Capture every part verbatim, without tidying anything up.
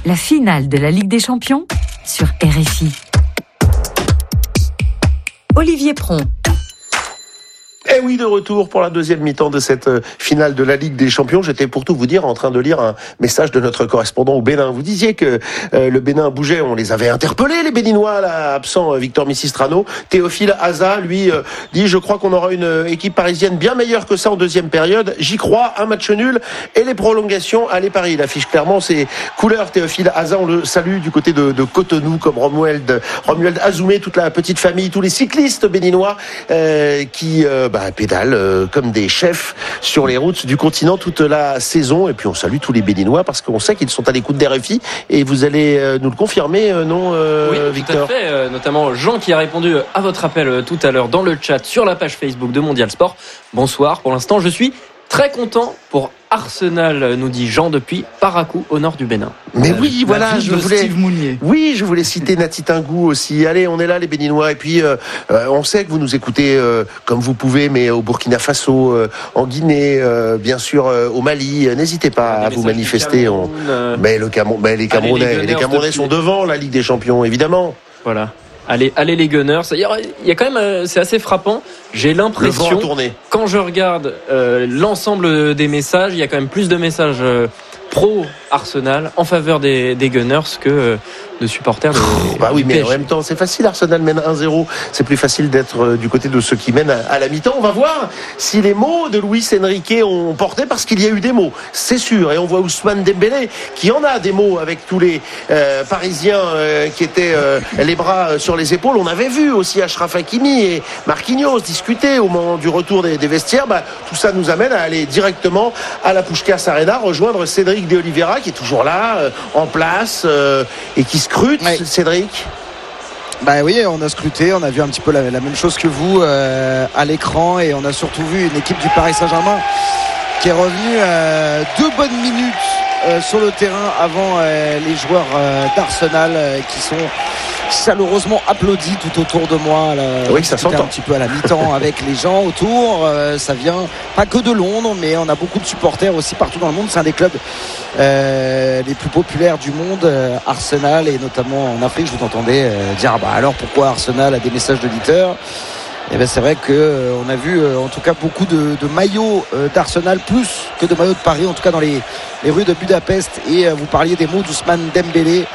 la finale de la Ligue des Champions sur R F I. Olivier Pron. Et oui, de retour pour la deuxième mi-temps de cette finale de la Ligue des Champions. J'étais pour tout vous dire en train de lire un message de notre correspondant au Bénin. Vous disiez que euh, le Bénin bougeait, on les avait interpellés, les Béninois, là, absent euh, Victor Missistrano. Théophile Haza, lui, euh, dit « Je crois qu'on aura une équipe parisienne bien meilleure que ça en deuxième période. J'y crois, un match nul et les prolongations. Allez Paris ». Il affiche clairement ses couleurs. Théophile Haza, on le salue du côté de, de Cotonou, comme Romuald, Romuald Azoumé, toute la petite famille, tous les cyclistes béninois euh, qui... Euh, bah, pédale euh, comme des chefs sur les routes du continent toute la saison. Et puis on salue tous les Béninois parce qu'on sait qu'ils sont à l'écoute d'R F I et vous allez euh, nous le confirmer, euh, non euh, oui, Victor? Tout à fait, euh, notamment Jean qui a répondu à votre appel euh, tout à l'heure dans le chat sur la page Facebook de Mondial Sport. Bonsoir, pour l'instant je suis très content pour Arsenal, nous dit Jean depuis Parakou au nord du Bénin. Mais oui, la voilà, je voulais Steve Mounier. Oui, je voulais citer Nati Tingou aussi. Allez, on est là les Béninois et puis euh, euh, on sait que vous nous écoutez euh, comme vous pouvez, mais au Burkina Faso, euh, en Guinée, euh, bien sûr euh, au Mali. N'hésitez pas à vous manifester. On... Euh... Mais le Cameroun, mais les Camerounais, allez, les, les Camerounais sont devant la Ligue des Champions, évidemment. Voilà. Allez, allez les Gunners. Il y a quand même, c'est assez frappant. J'ai l'impression, quand je regarde euh, l'ensemble des messages, il y a quand même plus de messages euh, pro Arsenal en faveur des, des Gunners que euh, de supporters de, oh, bah oui, du mais P S G. En même temps, c'est facile. Arsenal mène un zéro. C'est plus facile d'être euh, du côté de ceux qui mènent à, à la mi-temps. On va voir si les mots de Luis Enrique ont porté, parce qu'il y a eu des mots, c'est sûr. Et on voit Ousmane Dembélé qui en a des mots avec tous les euh, Parisiens euh, qui étaient euh, les bras sur les épaules. On avait vu aussi Achraf Hakimi et Marquinhos discuter au moment du retour des, des vestiaires. Bah, tout ça nous amène à aller directement à la Puskás Arena, rejoindre Cédric de Oliveira qui est toujours là, euh, en place euh, et qui scrute. Oui. Cédric. Bah oui, on a scruté, on a vu un petit peu la, la même chose que vous euh, à l'écran, et on a surtout vu une équipe du Paris Saint-Germain qui est revenue euh, deux bonnes minutes euh, sur le terrain avant euh, les joueurs euh, d'Arsenal euh, qui sont chaleureusement applaudis tout autour de moi là, oui, ça s'entend un petit peu à la mi-temps avec les gens autour. Euh, ça vient pas que de Londres, mais on a beaucoup de supporters aussi partout dans le monde. C'est un des clubs euh, les plus populaires du monde, euh, Arsenal, et notamment en Afrique. Je vous entendais euh, dire ah bah alors pourquoi Arsenal a des messages d'auditeurs. Et ben c'est vrai que euh, on a vu euh, en tout cas beaucoup de, de maillots euh, d'Arsenal, plus que de maillots de Paris, en tout cas dans les, les rues de Budapest. Et euh, vous parliez des mots d'Ousmane Dembélé.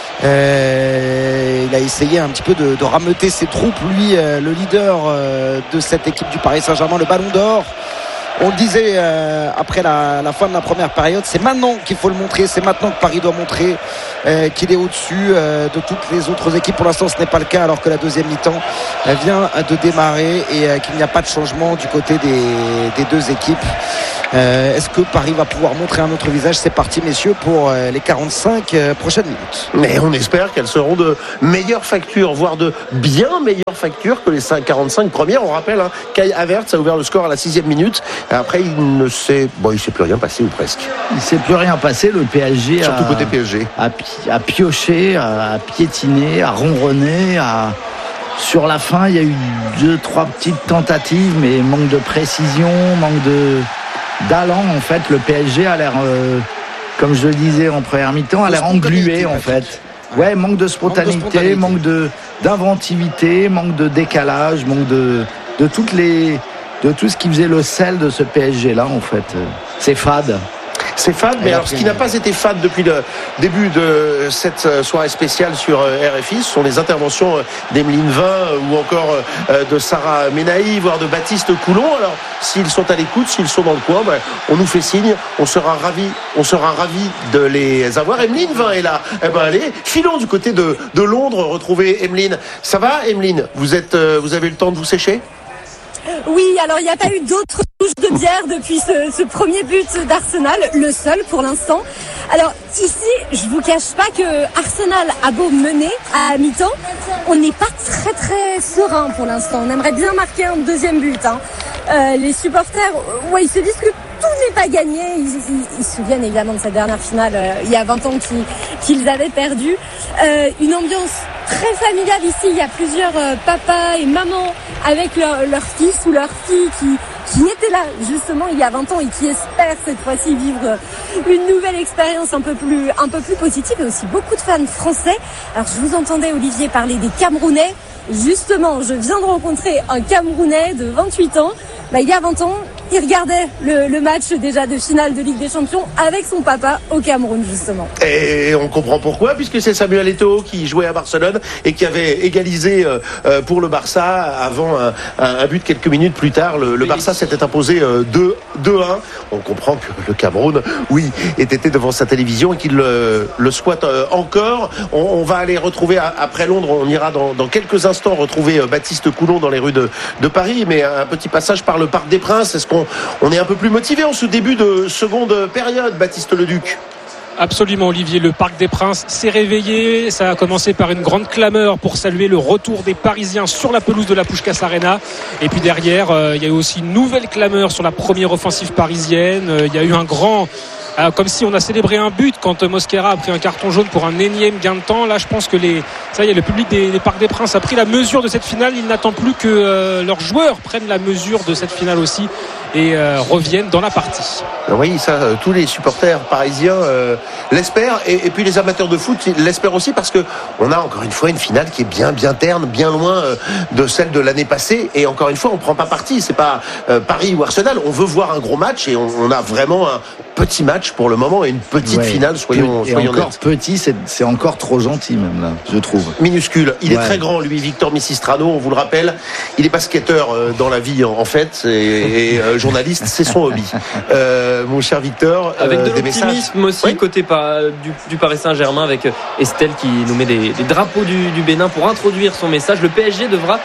Euh, il a essayé un petit peu de, de rameuter ses troupes, lui euh, le leader euh, de cette équipe du Paris Saint-Germain, le Ballon d'Or. On le disait euh, après la, la fin de la première période, c'est maintenant qu'il faut le montrer, c'est maintenant que Paris doit montrer euh, qu'il est au-dessus euh, de toutes les autres équipes. Pour l'instant ce n'est pas le cas, alors que la deuxième mi-temps euh, vient de démarrer et euh, qu'il n'y a pas de changement du côté des, des deux équipes. Euh, est-ce que Paris va pouvoir montrer un autre visage? C'est parti messieurs pour euh, les quarante-cinq euh, prochaines minutes. Mais on espère qu'elles seront de meilleure facture, voire de bien meilleure facture que les quarante-cinq premières. On rappelle, hein, Kai Havertz a ouvert le score à la sixième minute. Et après il ne s'est bon, il s'est plus rien passé, ou presque. Il ne s'est plus rien passé. Le P S G surtout a, côté P S G a, a pioché, a piétiné, a ronronné, a... Sur la fin il y a eu deux trois petites tentatives, mais manque de précision, manque de d'allant. En fait le P S G a l'air euh, comme je le disais en première mi-temps, a l'air englué en fait. Ouais, manque de spontanéité, manque de, spontanéité. manque de d'inventivité, manque de décalage, manque de de toutes les de tout ce qui faisait le sel de ce P S G là en fait. C'est fade. C'est fade, mais alors ce qui n'a pas été fade depuis le début de cette soirée spéciale sur R F I, ce sont les interventions d'Emeline Vin ou encore de Sarah Menahi, voire de Baptiste Coulon. Alors, s'ils sont à l'écoute, s'ils sont dans le coin, ben, on nous fait signe, on sera ravis, on sera ravis de les avoir. Emeline Vin est là. Eh ben allez, filons du côté de, de Londres, retrouver Emeline. Ça va, Emeline? Vous êtes, vous avez eu le temps de vous sécher? Oui, alors il n'y a pas eu d'autres touches de bière depuis ce, ce premier but d'Arsenal, le seul pour l'instant. Alors ici, je vous cache pas que Arsenal a beau mener à mi-temps, on n'est pas très très serein pour l'instant. On aimerait bien marquer un deuxième but. Hein. Euh, les supporters, ouais, ils se disent que tout n'est pas gagné. Ils, ils, ils se souviennent évidemment de cette dernière finale euh, il y a vingt ans qu'ils, qu'ils avaient perdu. Euh, une ambiance très familiale ici. Il y a plusieurs euh, papas et mamans avec leur, leur fils ou leur fille qui qui était là justement il y a vingt ans et qui espère cette fois-ci vivre une nouvelle expérience un peu plus, un peu plus positive, et aussi beaucoup de fans français. Alors je vous entendais Olivier parler des Camerounais. Justement, je viens de rencontrer un Camerounais de vingt-huit ans. Bah, il y a vingt ans, il regardait le, le match déjà de finale de Ligue des Champions avec son papa au Cameroun, justement. Et on comprend pourquoi, puisque c'est Samuel Eto'o qui jouait à Barcelone et qui avait égalisé euh, pour le Barça avant un, un but quelques minutes plus tard. Le, le Barça s'était imposé euh, deux un. On comprend que le Cameroun, oui, était devant sa télévision et qu'il le, le squatte euh, encore. On, on va aller retrouver, à, après Londres, on ira dans, dans quelques instants retrouver euh, Baptiste Coulon dans les rues de, de Paris, mais un petit passage par le Parc des Princes. Est-ce qu'on on est un peu plus motivé en ce début de seconde période, Baptiste Leduc? Absolument, Olivier. Le Parc des Princes s'est réveillé. Ça a commencé par une grande clameur pour saluer le retour des Parisiens sur la pelouse de la Puskás Arena. Et puis derrière, euh, il y a eu aussi une nouvelle clameur sur la première offensive parisienne. Euh, il y a eu un grand... Euh, comme si on a célébré un but quand euh, Mosquera a pris un carton jaune pour un énième gain de temps. Là, je pense que les, ça y est, le public des, des Parcs des Princes a pris la mesure de cette finale. Il n'attend plus que euh, leurs joueurs prennent la mesure de cette finale aussi et euh, reviennent dans la partie. Oui, ça, euh, tous les supporters parisiens euh, l'espèrent, et, et puis les amateurs de foot l'espèrent aussi, parce que on a encore une fois une finale qui est bien, bien terne, bien loin euh, de celle de l'année passée. Et encore une fois, on prend pas parti. C'est pas euh, Paris ou Arsenal. On veut voir un gros match, et on, on a vraiment un petit match pour le moment et une petite ouais, finale. Soyons, et soyons encore nets. Petit, c'est, c'est encore trop gentil même là, je trouve. Minuscule. Il ouais. est très grand, lui, Victor Missistrano. On vous le rappelle. Il est basketteur euh, dans la vie en, en fait, et, et euh, journaliste, c'est son hobby. Euh, mon cher Victor, avec euh, de l'optimisme aussi oui. côté par, du, du Paris Saint-Germain, avec Estelle qui nous met des, des drapeaux du, du Bénin pour introduire son message. Le P S G devra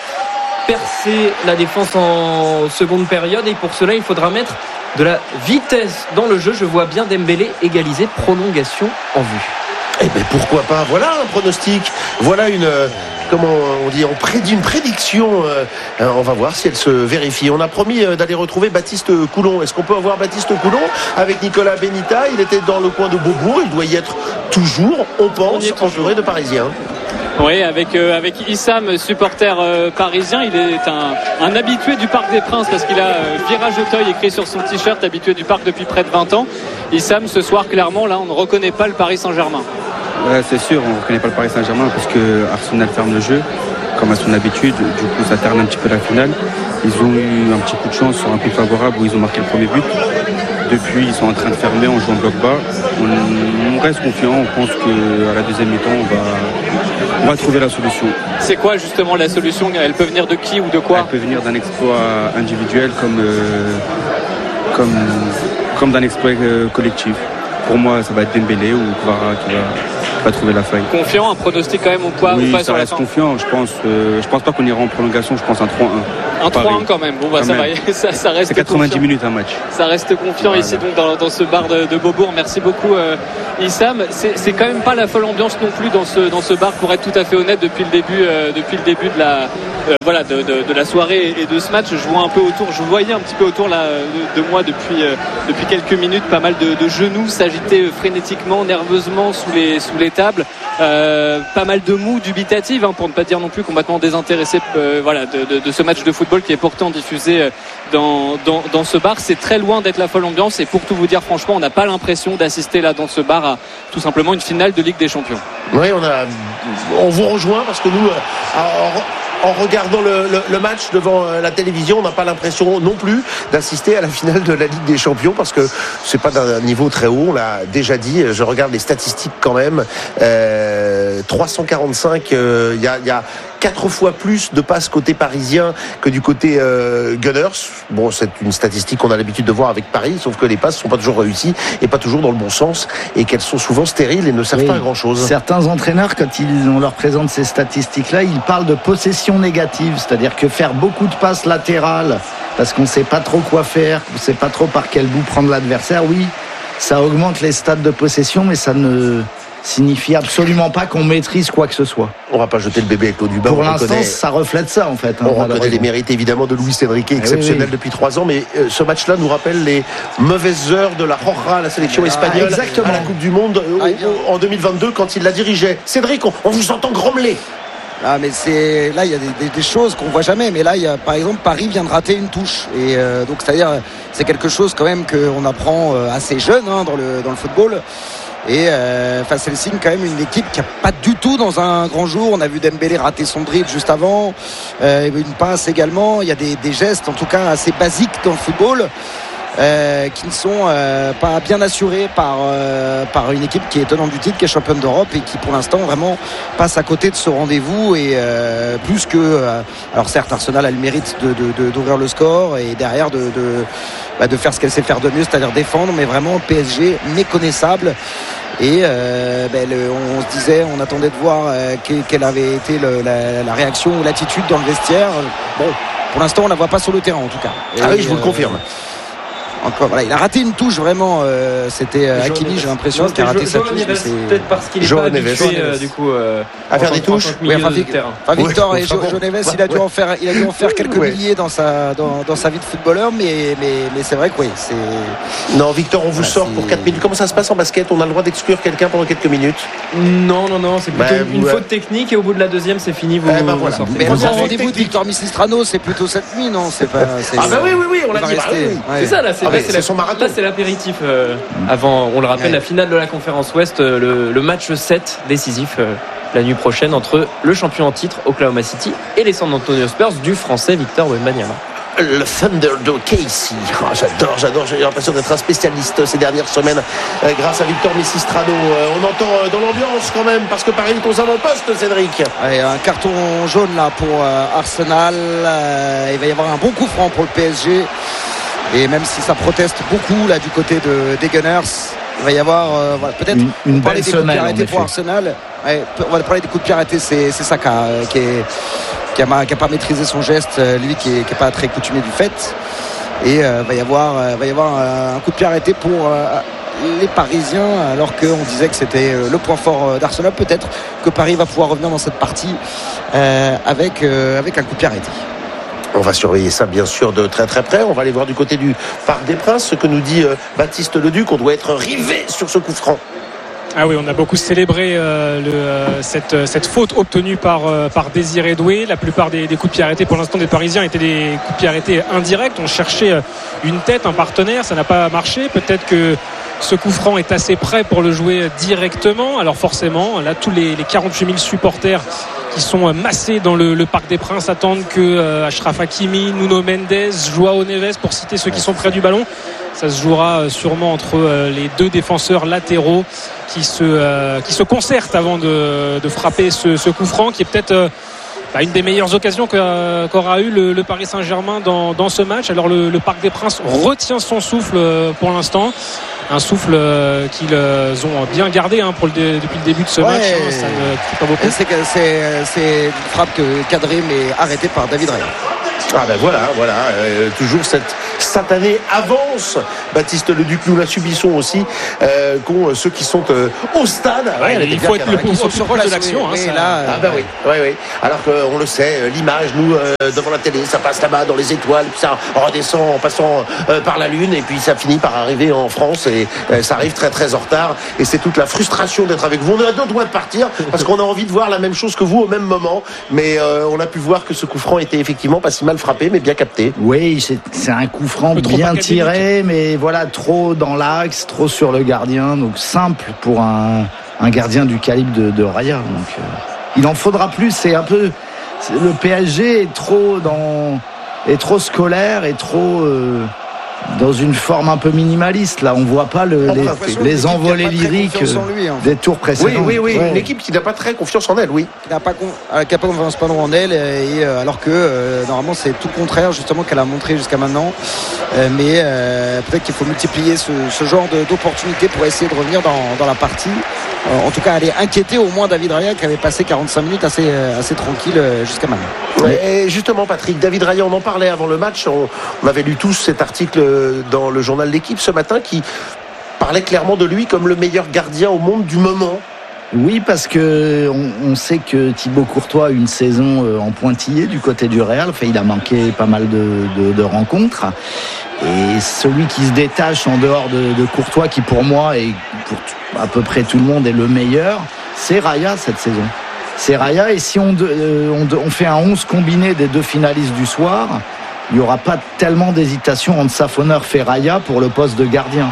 percer la défense en seconde période, et pour cela il faudra mettre de la vitesse dans le jeu. Je vois bien Dembélé égaliser, prolongation en vue. Eh bien pourquoi pas, voilà un pronostic, voilà une, comment on dit, on prédit une prédiction, euh, on va voir si elle se vérifie. On a promis d'aller retrouver Baptiste Coulon. Est-ce qu'on peut avoir Baptiste Coulon avec Nicolas Benita? Il était dans le coin de Beaubourg, il doit y être toujours, on pense, entouré de Parisiens. Oui, avec, euh, avec Issam, supporter euh, parisien. Il est un, un habitué du Parc des Princes, parce qu'il a euh, Virage Auteuil écrit sur son t-shirt, habitué du parc depuis près de vingt ans. Issam, ce soir, clairement, là, on ne reconnaît pas le Paris Saint-Germain. Ouais, c'est sûr, on ne reconnaît pas le Paris Saint-Germain, parce que Arsenal ferme le jeu, comme à son habitude. Du coup, ça terne un petit peu la finale. Ils ont eu un petit coup de chance sur un coup favorable où ils ont marqué le premier but. Depuis, ils sont en train de fermer en jouant bloc bas. On, on reste confiant, on pense qu'à la deuxième mi-temps, on va, on va trouver la solution. C'est quoi justement la solution? Elle peut venir de qui ou de quoi? Elle peut venir d'un exploit individuel comme, euh, comme, comme d'un exploit euh, collectif. Pour moi, ça va être Dembélé ou Kvara qui va, qui va trouver la faille. Confiant, un pronostic quand même ou pas, oui, ou pas ça sur reste la fin? Confiant, je pense. Euh, je pense pas qu'on ira en prolongation, je pense un trois un. Un trois un quand même. Bon bah ça même. va, ça, ça reste. C'est quatre-vingt-dix confiant. minutes un match. Ça reste confiant voilà. Ici donc dans, dans ce bar de, de Beaubourg. Merci beaucoup euh, Issam. C'est, c'est quand même pas la folle ambiance non plus dans ce dans ce bar, pour être tout à fait honnête, depuis le début euh, depuis le début de la euh, voilà de, de, de la soirée et de ce match. Je vois un peu autour, je voyais un petit peu autour là de, de moi depuis euh, depuis quelques minutes, pas mal de, de genoux s'agiter frénétiquement, nerveusement sous les sous les tables. Euh, pas mal de mou dubitative, hein, pour ne pas dire non plus complètement désintéressé euh, voilà, de, de, de ce match de football qui est pourtant diffusé dans, dans, dans ce bar. C'est très loin d'être la folle ambiance, et pour tout vous dire franchement, on n'a pas l'impression d'assister là dans ce bar à tout simplement une finale de Ligue des Champions. Oui, on, a, on vous rejoint, parce que nous, en, en regardant le, le, le match devant la télévision, on n'a pas l'impression non plus d'assister à la finale de la Ligue des Champions, parce que c'est pas d'un niveau très haut, on l'a déjà dit. Je regarde les statistiques quand même. Euh, trois cent quarante-cinq, il euh, y, a, y a quatre fois plus de passes côté parisien que du côté euh, Gunners. Bon, c'est une statistique qu'on a l'habitude de voir avec Paris, sauf que les passes ne sont pas toujours réussies et pas toujours dans le bon sens, et qu'elles sont souvent stériles et ne servent oui. pas à grand chose. Certains entraîneurs, quand ils, on leur présente ces statistiques-là, ils parlent de possession négative, c'est-à-dire que faire beaucoup de passes latérales parce qu'on ne sait pas trop quoi faire, on ne sait pas trop par quel bout prendre l'adversaire, oui, ça augmente les stats de possession, mais ça ne signifie absolument pas qu'on maîtrise quoi que ce soit. On va pas jeter le bébé avec l'eau du bain. Pour l'instant, reconnaît... ça reflète ça en fait. Hein, on reconnaît les mérites évidemment de Luis Enrique, exceptionnel oui, oui. depuis trois ans, mais euh, ce match-là nous rappelle les mauvaises heures de la Roja, la sélection ah, espagnole, exactement. à la Coupe du Monde euh, ah, en deux mille vingt-deux, quand il la dirigeait. Cédric, on, on vous entend grommeler. Ah, mais c'est là il y a des, des, des choses qu'on voit jamais. Mais là, il y a, par exemple, Paris vient de rater une touche. Et euh, donc, c'est-à-dire, c'est quelque chose quand même qu'on apprend assez jeune hein, dans le dans le football. Et euh, enfin, c'est le signe quand même une équipe qui n'a pas du tout dans un grand jour. On a vu Dembélé rater son dribble juste avant, euh, une passe également. Il y a des, des gestes en tout cas assez basiques dans le football. Euh, qui ne sont euh, pas bien assurés par, euh, par une équipe qui est tenante du titre, qui est championne d'Europe et qui pour l'instant vraiment passe à côté de ce rendez-vous et euh, plus que euh, alors certes Arsenal a le mérite de, de, de, d'ouvrir le score et derrière de, de, bah, de faire ce qu'elle sait faire de mieux, c'est-à-dire défendre, mais vraiment P S G méconnaissable. Et euh, ben, le, on se disait, on attendait de voir euh, quelle avait été le, la, la réaction ou l'attitude dans le vestiaire. Bon, pour l'instant on la voit pas sur le terrain en tout cas. Et, ah oui, je vous euh, le confirme. Encore, voilà, il a raté une touche vraiment. Euh, c'était euh, Hakimi, j'ai l'impression qu'il a raté sa touche. C'est peut-être parce qu'il est pas habitué euh, du coup euh, à faire des touches. Oui, enfin, enfin, Victor ouais, et João Neves, il a dû en faire, il a dû en faire quelques ouais. milliers dans sa dans, dans sa vie de footballeur, mais mais mais c'est vrai que oui, c'est. Non, Victor, on vous voilà, sort c'est... pour quatre minutes. Comment ça se passe en basket? On a le droit d'exclure quelqu'un pendant quelques minutes? Non, non, non, c'est plutôt bah, une ouais. faute technique et au bout de la deuxième, c'est fini. Vous, eh ben, voilà. Mais le rendez-vous de Victor Misistrano, c'est plutôt cette nuit, non? C'est pas. Ah bah oui, oui, oui, on l'a dit. C'est ça là, c'est son marathon. C'est l'apéritif euh, avant, on le rappelle, ouais. la finale de la conférence Ouest, euh, le, le match sept décisif euh, la nuit prochaine entre le champion en titre Oklahoma City et les San Antonio Spurs du français Victor Wembanyama. Le Thunder de Casey. Oh, j'adore, j'adore. J'ai l'impression d'être un spécialiste ces dernières semaines euh, grâce à Victor Misistrano. Euh, on entend euh, dans l'ambiance quand même parce que Paris est aux avant-postes, Cédric. Allez, un carton jaune là pour euh, Arsenal. Euh, il va y avoir un bon coup franc pour le P S G. Et même si ça proteste beaucoup là du côté de, des Gunners, il va y avoir euh, voilà, peut-être une, une parler des coups de pied arrêtés pour Arsenal. Ouais, on va parler des coups de pied arrêtés, c'est, c'est Saka euh, qui est qui a, qui a pas maîtrisé son geste, euh, lui qui est, qui est pas très coutumier du fait. Et euh, va y avoir euh, va y avoir euh, un coup de pied arrêté pour euh, les Parisiens, alors qu'on disait que c'était euh, le point fort euh, d'Arsenal. Peut-être que Paris va pouvoir revenir dans cette partie euh, avec euh, avec un coup de pied arrêté. On va surveiller ça bien sûr de très très près. On va aller voir du côté du Parc des Princes ce que nous dit euh, Baptiste Leduc. On doit être rivé sur ce coup franc. Ah oui, on a beaucoup célébré euh, le, euh, cette, cette faute obtenue par, euh, par Désiré Doué. La plupart des, des coups de pied arrêtés pour l'instant des Parisiens étaient des coups de pied arrêtés indirects. On cherchait une tête, un partenaire, ça n'a pas marché. Peut-être que ce coup franc est assez prêt pour le jouer directement. Alors forcément, là, tous les, les quarante-huit mille supporters qui sont massés dans le, le Parc des Princes attendent que euh, Achraf Hakimi, Nuno Mendes, João Neves, pour citer ceux qui sont près du ballon. Ça se jouera sûrement entre euh, les deux défenseurs latéraux qui se, euh, qui se concertent avant de, de frapper ce, ce coup franc qui est peut-être euh, bah, une des meilleures occasions qu'a, qu'aura eu le, le Paris Saint-Germain dans, dans ce match. Alors le, le Parc des Princes retient son souffle pour l'instant. Un souffle qu'ils ont bien gardé hein, pour le, depuis le début de ce ouais, match. Hein, ça ne coûte pas beaucoup. C'est, c'est, c'est une frappe cadrée mais arrêtée par David Raya. Ah ben voilà, voilà, euh, toujours cette satanée avance. Baptiste Leduc, nous la subissons aussi, euh, qu'ont ceux qui sont euh, au stade. Ouais, ouais, il faut être le plus proche de l'action. Hein, ça... là, ah ben oui, oui, oui. Alors qu'on le sait, l'image, nous, euh, devant la télé, ça passe là-bas dans les étoiles, puis ça redescend en passant euh, par la Lune, et puis ça finit par arriver en France, et euh, ça arrive très très en retard. Et c'est toute la frustration d'être avec vous. On a deux doigts de partir, parce qu'on a envie de voir la même chose que vous au même moment. Mais euh, on a pu voir que ce coup franc était effectivement pas si mal frappé, mais bien capté. Oui, c'est, c'est un coup franc bien tiré, mais voilà, trop dans l'axe, trop sur le gardien, donc simple pour un, un gardien du calibre de, de Raya. Donc, euh, il en faudra plus. C'est un peu c'est, le P S G est trop dans, est trop scolaire, est trop euh, dans une forme un peu minimaliste. Là, on voit pas le, les, les envolées lyriques lui, des tours précédents. Oui, oui, oui. Ouais. Une équipe qui n'a pas très confiance en elle, oui. Qui n'a pas, con, qui n'a pas confiance en elle, et, euh, alors que euh, normalement c'est tout le contraire justement qu'elle a montré jusqu'à maintenant. Euh, mais euh, peut-être qu'il faut multiplier ce, ce genre de, d'opportunités pour essayer de revenir dans, dans la partie. Euh, en tout cas, aller inquiéter au moins David Raya qui avait passé quarante-cinq minutes assez, assez tranquille jusqu'à maintenant. Ouais, et justement, Patrick, David Raya, on en parlait avant le match. On, on avait lu tous cet article dans le journal L'Équipe ce matin qui parlait clairement de lui comme le meilleur gardien au monde du moment. Oui, parce que on, on sait que Thibaut Courtois a une saison en pointillé du côté du Real. Enfin, il a manqué pas mal de, de, de rencontres. Et celui qui se détache en dehors de, de Courtois, qui pour moi et pour à peu près tout le monde est le meilleur, c'est Raya cette saison. c'est Raya. Et si on, euh, on, on fait un onze combiné des deux finalistes du soir, il n'y aura pas tellement d'hésitation entre Safonov et Raya pour le poste de gardien.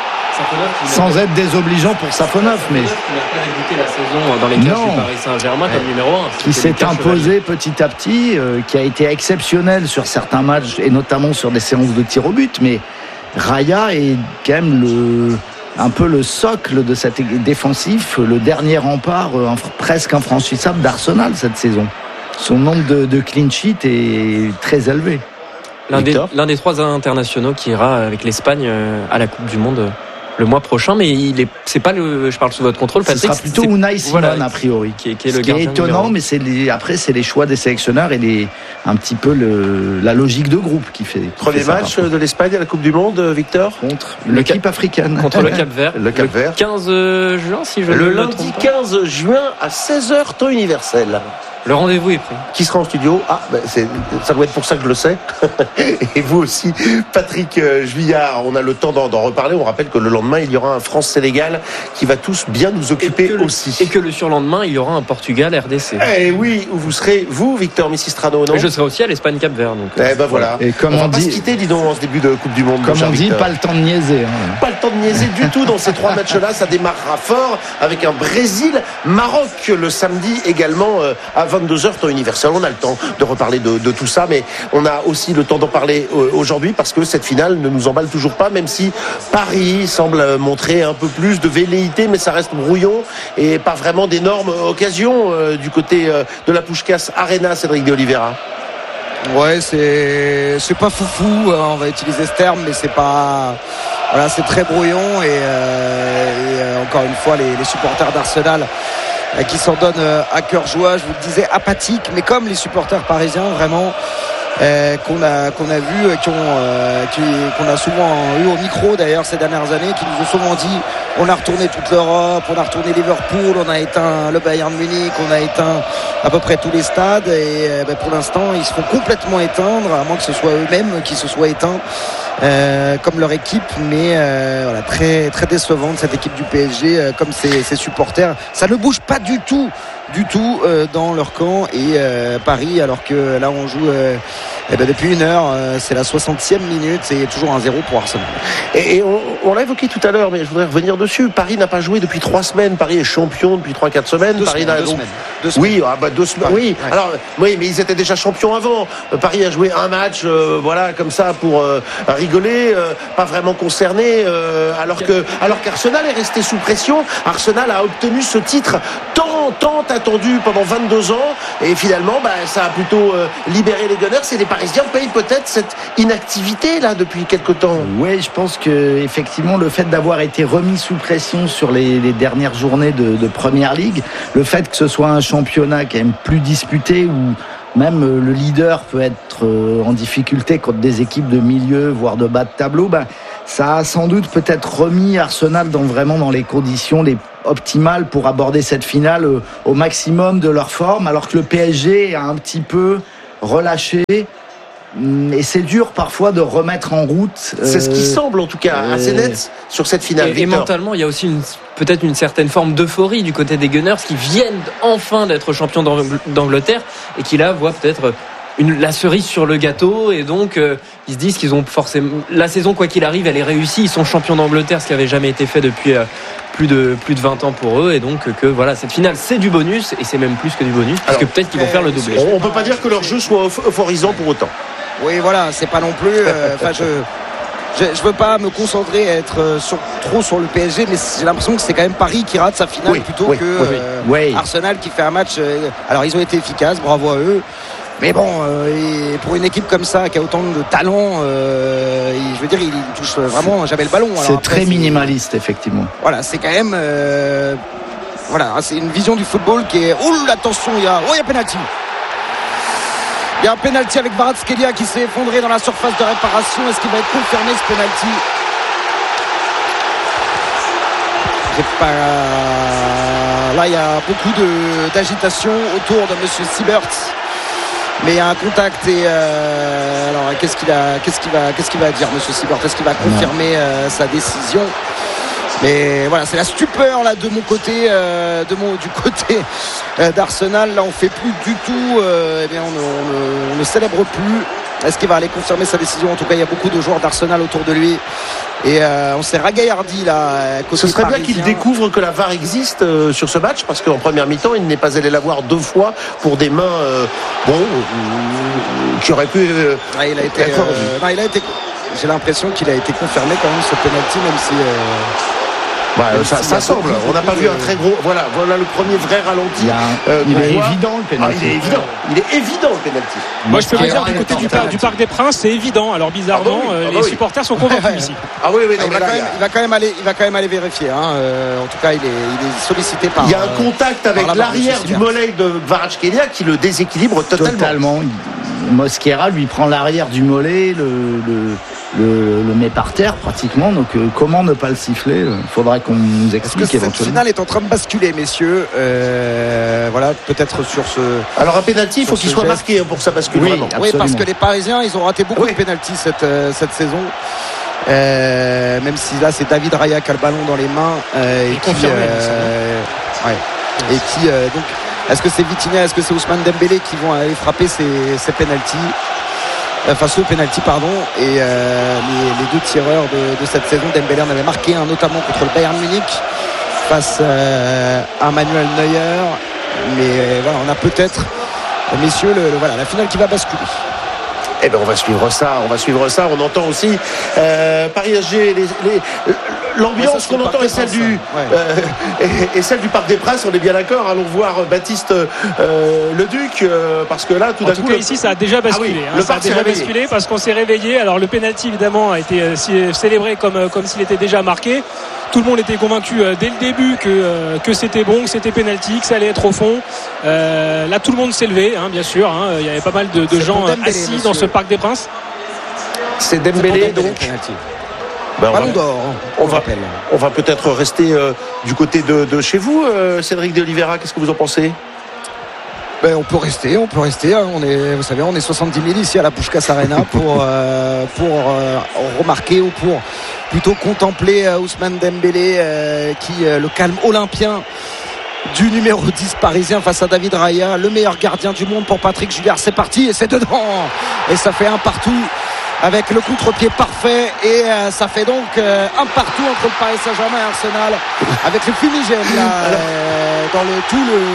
Sans être désobligeant pour Safonov, mais qui n'a pas débuté la saison dans les cages du Paris Saint-Germain comme numéro un. Qui s'est imposé petit à petit, euh, qui a été exceptionnel sur certains matchs et notamment sur des séances de tir au but. Mais Raya est quand même le, un peu le socle de cet défensif, le dernier rempart euh, presque infranchissable d'Arsenal cette saison. Son nombre de, de clean sheets est très élevé. L'un des, l'un des trois internationaux qui ira avec l'Espagne à la Coupe du Monde le mois prochain, mais il est, c'est pas le, je parle sous votre contrôle, Patrick. Ce sera plutôt Unai Simon, voilà, a priori, qui est, qui est le Ce qui est étonnant, numéro. Mais c'est les, après c'est les choix des sélectionneurs et les, un petit peu le, la logique de groupe qui fait. Qui Premier fait match de l'Espagne à la Coupe du Monde, Victor, contre l'équipe Cap, africaine, contre le Cap-Vert, le Cap-Vert, le quinze juin, si je le me lundi trompe quinze juin à seize heures temps universel. Le rendez-vous est pris. Qui sera en studio? Ah, ben c'est, ça doit être pour ça que je le sais. Et vous aussi, Patrick Juillard, on a le temps d'en, d'en reparler. On rappelle que le lendemain, il y aura un France-Sénégal qui va tous bien nous occuper et aussi. Le, et que le surlendemain, il y aura un Portugal-R D C. Eh oui, où vous serez, vous, Victor Missistrano, non? Et je serai aussi à l'Espagne-Cap-Vert. Donc, eh ben voilà. Et comme on, on va dit, pas se quitter, dis donc, en ce début de Coupe du Monde. Comme on dit, Victor. pas le temps de niaiser. Hein. Pas le temps de niaiser du tout dans ces trois matchs-là. Ça démarrera fort avec un Brésil-Maroc le samedi également à vingt-deux heures temps universel. On a le temps de reparler de, de tout ça, mais on a aussi le temps d'en parler aujourd'hui parce que cette finale ne nous emballe toujours pas, même si Paris semble montrer un peu plus de velléité, mais ça reste brouillon et pas vraiment d'énormes occasions euh, du côté euh, de la Puskás Arena, Cédric de Oliveira. Ouais, c'est c'est pas foufou, hein, on va utiliser ce terme, mais c'est pas, voilà, c'est très brouillon et, euh, et euh, encore une fois les, les supporters d'Arsenal euh, qui s'en donnent euh, à cœur joie, je vous le disais, apathiques, mais comme les supporters parisiens vraiment euh, qu'on a qu'on a vu, qui ont euh, qui, qu'on a souvent eu au micro d'ailleurs ces dernières années, qui nous ont souvent dit on a retourné toute l'Europe, on a retourné Liverpool, on a éteint le Bayern Munich, on a éteint à peu près tous les stades et euh, ben, pour l'instant ils se font complètement éteindre, à moins que ce soit eux-mêmes qui se soient éteints euh, comme leur équipe, mais euh, voilà, très très décevante cette équipe du P S G, euh, comme ses, ses supporters, ça ne bouge pas du tout du tout euh, dans leur camp et euh, Paris, alors que là on joue euh, eh ben depuis une heure, euh, c'est la soixantième minute et il y a toujours un zéro pour Arsenal. Et, et on, on l'a évoqué tout à l'heure, mais je voudrais revenir dessus. Paris n'a pas joué depuis trois semaines. Paris est champion depuis trois quatre semaines. Deux Paris semaines, n'a deux donc... semaines. Deux semaines. Oui, ah bah deux semaines. Oui. Ouais. Alors oui, mais ils étaient déjà champions avant. Paris a joué un match, euh, voilà, comme ça pour euh, rigoler, euh, pas vraiment concerné. Euh, alors que, alors qu'Arsenal est resté sous pression. Arsenal a obtenu ce titre tant, tant attendu pendant vingt-deux ans, et finalement, bah, ça a plutôt euh, libéré les Gunners. Et les Parisiens payent peut-être cette inactivité là depuis quelque temps. Oui, je pense que effectivement le fait d'avoir été remis sous pression sur les, les dernières journées de, de Première Ligue, le fait que ce soit un championnat quand même plus disputé où même le leader peut être en difficulté contre des équipes de milieu, voire de bas de tableau, ben, ça a sans doute peut-être remis Arsenal dans, vraiment dans les conditions les optimales pour aborder cette finale au maximum de leur forme, alors que le P S G a un petit peu relâché. Et c'est dur parfois de remettre en route. C'est euh, ce qui semble en tout cas euh, assez net sur cette finale. Et, et mentalement, il y a aussi une, peut-être une certaine forme d'euphorie du côté des Gunners qui viennent enfin d'être champions d'Angleterre et qui là voient peut-être une, la cerise sur le gâteau, et donc euh, ils se disent qu'ils ont forcément la saison, quoi qu'il arrive, elle est réussie. Ils sont champions d'Angleterre, ce qui n'avait jamais été fait depuis euh, plus de plus de vingt ans pour eux, et donc que voilà, cette finale c'est du bonus, et c'est même plus que du bonus, parce que peut-être qu'ils vont faire le doublé. On, on peut pas dire que leur jeu soit euphorisant pour autant. Oui, voilà, c'est pas non plus. Enfin, euh, je, je, je veux pas me concentrer à être sur, trop sur le P S G, mais j'ai l'impression que c'est quand même Paris qui rate sa finale, oui, plutôt oui, que oui, euh, oui. Arsenal qui fait un match. Euh, alors ils ont été efficaces, bravo à eux. Mais bon, euh, et pour une équipe comme ça qui a autant de talent, euh, je veux dire, il touche vraiment jamais le ballon. Alors c'est après, très c'est, minimaliste, effectivement. Voilà, c'est quand même, euh, voilà, c'est une vision du football qui est. Oh, attention, il y a, oh, il y a penalty. Il y a un penalty avec Kvaratskhelia qui s'est effondré dans la surface de réparation. Est-ce qu'il va être confirmé, ce penalty? J'ai pas... Là, il y a beaucoup de, d'agitation autour de Monsieur Siebert. Mais il y a un contact et euh, alors qu'est-ce qu'il a, qu'est-ce qu'il va, qu'est-ce qu'il va dire, Monsieur Siebert? Est-ce qu'il va confirmer euh, sa décision? Mais voilà, c'est la stupeur là de mon côté, euh, de mon, du côté euh, d'Arsenal. Là, on fait plus du tout. Euh, eh bien, on, on, on ne célèbre plus. Est-ce qu'il va aller confirmer sa décision? En tout cas, il y a beaucoup de joueurs d'Arsenal autour de lui. Et euh, on s'est ragaillardi là. Côté ce serait parisien. bien qu'il découvre que la V A R existe euh, sur ce match, parce qu'en première mi-temps, il n'est pas allé la voir deux fois pour des mains euh, bon euh, qui auraient pu. Euh, ouais, il a été. Euh, non, il a été. J'ai l'impression qu'il a été confirmé quand même ce penalty, même si. Euh... Bah, ça, ça semble. On n'a pas vu un très gros. Voilà, voilà le premier vrai ralenti. Il, a, euh, il est voit. évident le penalty. Ah, il est évident. Il est évident le penalty. Moi, je peux vous dire du côté du, par, du Parc des Princes, c'est évident. Alors bizarrement, ah bah oui, ah bah les oui. supporters sont convaincus ici. Ah oui, oui. Non, il, va là, même, il va quand même aller, il va quand même aller vérifier. Hein. Euh, en tout cas, il est, il est sollicité par. Il y a un contact avec l'arrière du mollet de Kvaratskhelia qui le déséquilibre totalement. Totalement. Mosquera lui prend l'arrière du mollet, le, le, le, le met par terre pratiquement. Donc euh, comment ne pas le siffler? Il faudrait qu'on nous explique. Est-ce que cette finale est en train de basculer, messieurs? euh, Voilà, peut-être sur ce. Alors un pénalty, il faut qu'il soit geste. marqué pour que ça bascule. Oui, vraiment. oui, parce que les Parisiens, ils ont raté beaucoup oui. de pénaltys cette, euh, cette saison. Euh, même si là, c'est David Raya qui a le ballon dans les mains euh, et, qui, euh, ouais. et qui euh, donc. Est-ce que c'est Vitinha, est-ce que c'est Ousmane Dembélé qui vont aller frapper ces, ces pénaltys, enfin ce pénalty pardon, et euh, les, les deux tireurs de, de cette saison, Dembélé en avait marqué un notamment contre le Bayern Munich face euh, à Manuel Neuer, mais voilà, on a peut-être, messieurs, le, le, voilà, la finale qui va basculer. Eh ben on va suivre ça, on va suivre ça. On entend aussi euh, Paris S G, les, les, l'ambiance ouais, qu'on entend est celle du ouais. euh, et, et celle du Parc des Princes. On est bien d'accord. Allons voir Baptiste euh, Leduc euh, parce que là, tout d'un coup, en tout cas le... ici, ça a déjà basculé. Ah oui, hein, le ça a déjà réveillé. basculé parce qu'on s'est réveillé. Alors le penalty évidemment a été euh, célébré comme comme s'il était déjà marqué. Tout le monde était convaincu euh, dès le début que, euh, que c'était bon, que c'était penalty, que ça allait être au fond. Euh, là, tout le monde s'est levé, hein, bien sûr. Hein. Il y avait pas mal de, de gens Dembélé, assis monsieur. dans ce Parc des Princes. C'est Dembélé, donc. Ben, Ballon d'or, on va, on va peut-être rester euh, du côté de, de chez vous, euh, Cédric de Oliveira. Qu'est-ce que vous en pensez? Ben, on peut rester, on peut rester. On est, vous savez, on est soixante-dix mille ici à la Puskás Arena pour euh, pour euh, remarquer ou pour plutôt contempler euh, Ousmane Dembélé euh, qui euh, le calme olympien du numéro dix parisien face à David Raya, le meilleur gardien du monde pour Patrick Juillard. C'est parti et c'est dedans et ça fait un partout avec le contre-pied parfait et euh, ça fait donc euh, un partout entre le Paris Saint-Germain et Arsenal avec le fumigène là euh, dans le tout le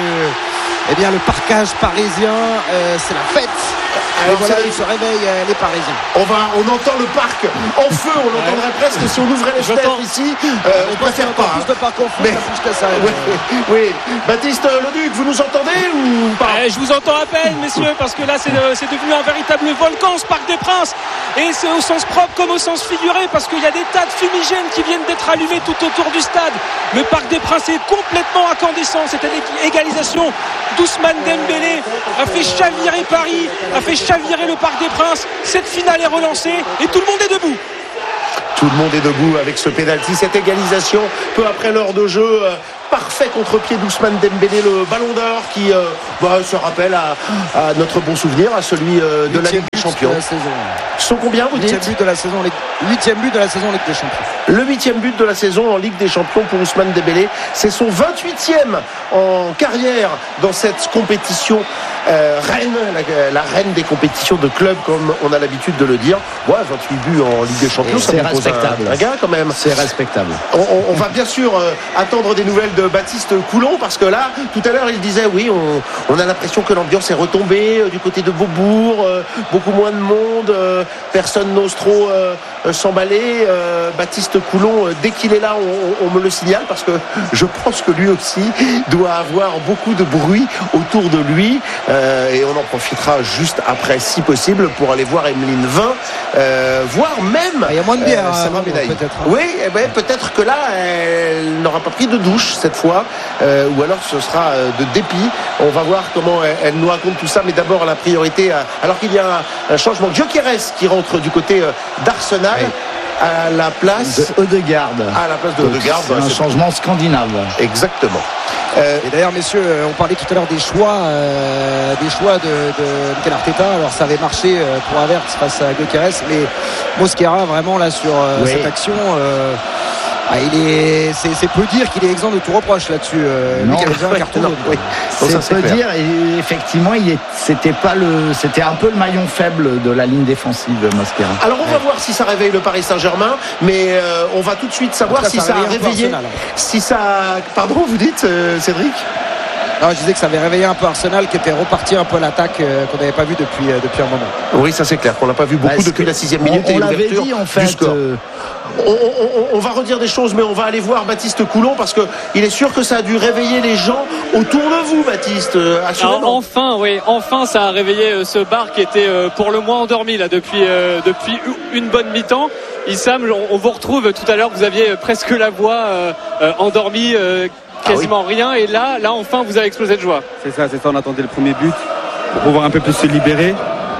eh bien le parcage parisien, euh, c'est la fête. Et voilà, ils se réveillent euh, les Parisiens. On va, on entend le parc en feu, on l'entendrait ouais. presque si on ouvrait les fenêtres ici. Euh, on préfère pas. Plus de parc en feu, mais... ça oui, oui. Baptiste Leduc, vous nous entendez ou pas? eh, Je vous entends à peine, messieurs, parce que là c'est, c'est devenu un véritable volcan ce Parc des Princes. Et c'est au sens propre comme au sens figuré, parce qu'il y a des tas de fumigènes qui viennent d'être allumés tout autour du stade. Le Parc des Princes est complètement incandescent. Cette égalisation d'Ousmane Dembélé a fait chavirer Paris, a fait chavirer le Parc des Princes. Cette finale est relancée et tout le monde est debout. Tout le monde est debout avec ce pénalty, cette égalisation peu après l'heure de jeu. Euh, parfait contre-pied d'Ousmane Dembélé, le ballon d'or qui euh, bah, se rappelle à, à notre bon souvenir, à celui euh, de la Ligue des Champions. De Sont combien vous dites? Huitième but de la saison, huitième but de la saison en Ligue des Champions. Le huitième but de la saison en Ligue des Champions pour Ousmane Dembélé. C'est son vingt-huitième en carrière dans cette compétition euh, reine, la, la reine des compétitions de clubs comme on a l'habitude de le dire. Ouais, vingt-huit buts en Ligue des Champions, et ça c'est respectable. Un, un gain quand même. C'est respectable. On, on, on va bien sûr euh, attendre des nouvelles de Baptiste Coulon parce que là, tout à l'heure, il disait oui, on, on a l'impression que l'ambiance est retombée euh, du côté de Beaubourg, euh, beaucoup moins de monde, euh, personne n'ose trop euh, euh, s'emballer. Euh, Baptiste Coulon, euh, dès qu'il est là, on, on me le signale parce que je pense que lui aussi doit avoir beaucoup de bruit autour de lui euh, et on en profitera juste après, si possible, pour aller voir Emeline Vin, euh, voire même. Il y a moins de bière, euh, Sarah Médaille. Peut-être. Oui, eh ben, peut-être que là, elle n'aura pas pris de douche cette fois. Euh, ou alors ce sera euh, de dépit. On va voir comment elle, elle nous raconte tout ça, mais d'abord la priorité à, alors qu'il y a un, un changement. Gyökeres qui rentre du côté euh, d'Arsenal oui. à la place de Ødegaard. À la place de Ødegaard. C'est un c'est changement scandinave. Exactement. Euh, et d'ailleurs, messieurs, on parlait tout à l'heure des choix, euh, des choix de, de Mikel Arteta. Alors, ça avait marché pour Havertz face à Gyökeres, mais Mosquera vraiment là sur euh, oui. cette action. Euh, Ah, il est, c'est, c'est peu dire qu'il est exempt de tout reproche là-dessus. Euh, non, lui, il avait déjà un carton jaune. Oui. C'est, ça, c'est peu clair. dire. Et effectivement, il est, c'était pas le, c'était un peu le maillon faible de la ligne défensive, Mosquera. Alors on va ouais. voir si ça réveille le Paris Saint-Germain, mais euh, on va tout de suite savoir cas, si ça, ça a réveillé. Arsenal, si ça, pardon, vous dites, euh, Cédric? Non, je disais que ça avait réveillé un peu Arsenal qui était reparti un peu à l'attaque euh, qu'on n'avait pas vu depuis, euh, depuis un moment. Oui, ça c'est clair, qu'on n'a pas vu beaucoup bah, depuis la sixième minute on, et on l'ouverture dit, en fait, du score. Euh... On, on, on va redire des choses, mais on va aller voir Baptiste Coulon parce que il est sûr que ça a dû réveiller les gens autour de vous, Baptiste. Alors, enfin, oui, enfin, ça a réveillé ce bar qui était pour le moins endormi là depuis euh, depuis une bonne mi-temps. Issam, on, on vous retrouve tout à l'heure. Vous aviez presque la voix euh, euh, endormie. Euh, quasiment ah oui. rien et là là enfin vous avez explosé de joie. C'est ça, c'est ça, on attendait le premier but pour pouvoir un peu plus se libérer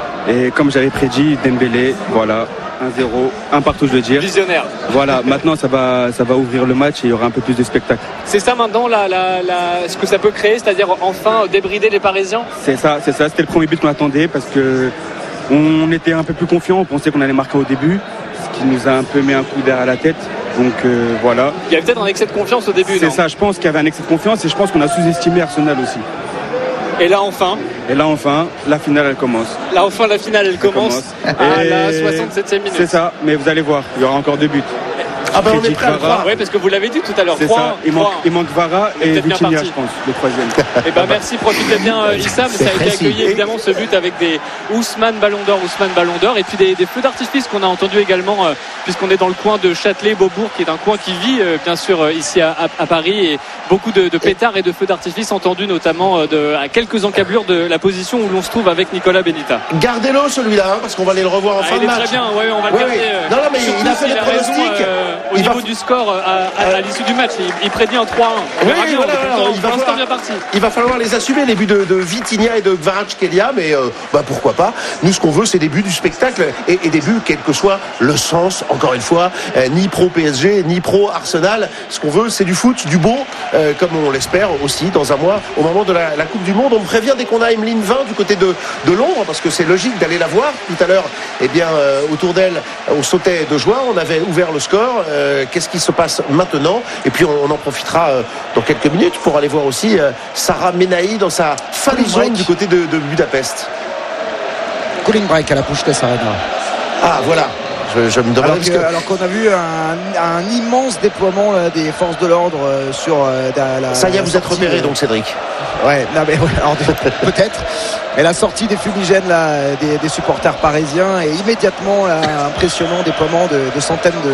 et comme j'avais prédit, Dembélé, voilà, un zéro, un partout je veux dire. Visionnaire. Voilà, maintenant ça va ça va ouvrir le match et il y aura un peu plus de spectacle. C'est ça maintenant la, la, la, ce que ça peut créer, c'est-à-dire enfin débrider les Parisiens. C'est ça, c'est ça, c'était le premier but qu'on attendait parce que on était un peu plus confiants, on pensait qu'on allait marquer au début, ce qui nous a un peu mis un coup derrière la tête. Donc euh, voilà. Il y avait peut-être un excès de confiance au début. C'est non ça, je pense qu'il y avait un excès de confiance et je pense qu'on a sous-estimé Arsenal aussi. Et là enfin Et là enfin, la finale elle commence. Là enfin la finale elle, elle commence, commence à la soixante-septième minute. C'est ça, mais vous allez voir, il y aura encore deux buts. Ah ben on est prêt à le croire. Oui, parce que vous l'avez dit tout à l'heure. C'est trois, ça. Il, manque, il manque Vara et Vitinha, je pense, le troisième. Et ben merci, profitez bien Issam. Ça a été accueilli évidemment ce but avec des Ousmane Ballon d'Or, Ousmane Ballon d'Or et puis des, des feux d'artifice qu'on a entendu également euh, puisqu'on est dans le coin de Châtelet, Beaubourg, qui est un coin qui vit euh, bien sûr euh, ici à, à, à Paris et beaucoup de, de pétards et de feux d'artifice entendus notamment euh, de, à quelques encablures de la position où l'on se trouve avec Nicolas Benita. Gardez-le celui-là hein, parce qu'on va aller le revoir en ah, fin de match. Il est très bien, ouais, on va le oui, garder. Oui. Euh, non, non, mais il a fait des pronostics euh, au il niveau va... du score. À, à, à l'issue du match, il, il prédit un trois un. On oui, bien, voilà, on alors, il, va falloir, bien parti. il va falloir les assumer, les buts de, de Vitinha et de Kvaratskhelia, mais euh, bah, pourquoi pas. Nous, ce qu'on veut, c'est des buts du spectacle et, et des buts, quel que soit le sens, encore une fois, euh, ni pro P S G, ni pro Arsenal. Ce qu'on veut, c'est du foot, du beau, euh, comme on l'espère aussi dans un mois, au moment de la, la Coupe du Monde. On me prévient dès qu'on a Emeline vingt du côté de, de Londres, parce que c'est logique d'aller la voir. Tout à l'heure, eh bien, euh, autour d'elle, on sautait de joie, on avait ouvert le score. Euh, qu'est-ce qui se passe maintenant? Et puis, on, on en profitera euh, dans quelques minutes pour aller voir aussi euh, Sarah Menahi dans sa fin de zone du côté de, de Budapest. Cooling break à la Puskás Arena. Ah, voilà. Je, je me demande alors, que, que... alors qu'on a vu un, un immense déploiement là, des forces de l'ordre euh, sur euh, la, la, ça y est, vous êtes repéré euh... donc Cédric. Ouais, non, mais, alors, peut-être. Mais la sortie des fumigènes là, des, des supporters parisiens et immédiatement là, impressionnant déploiement de, de centaines de,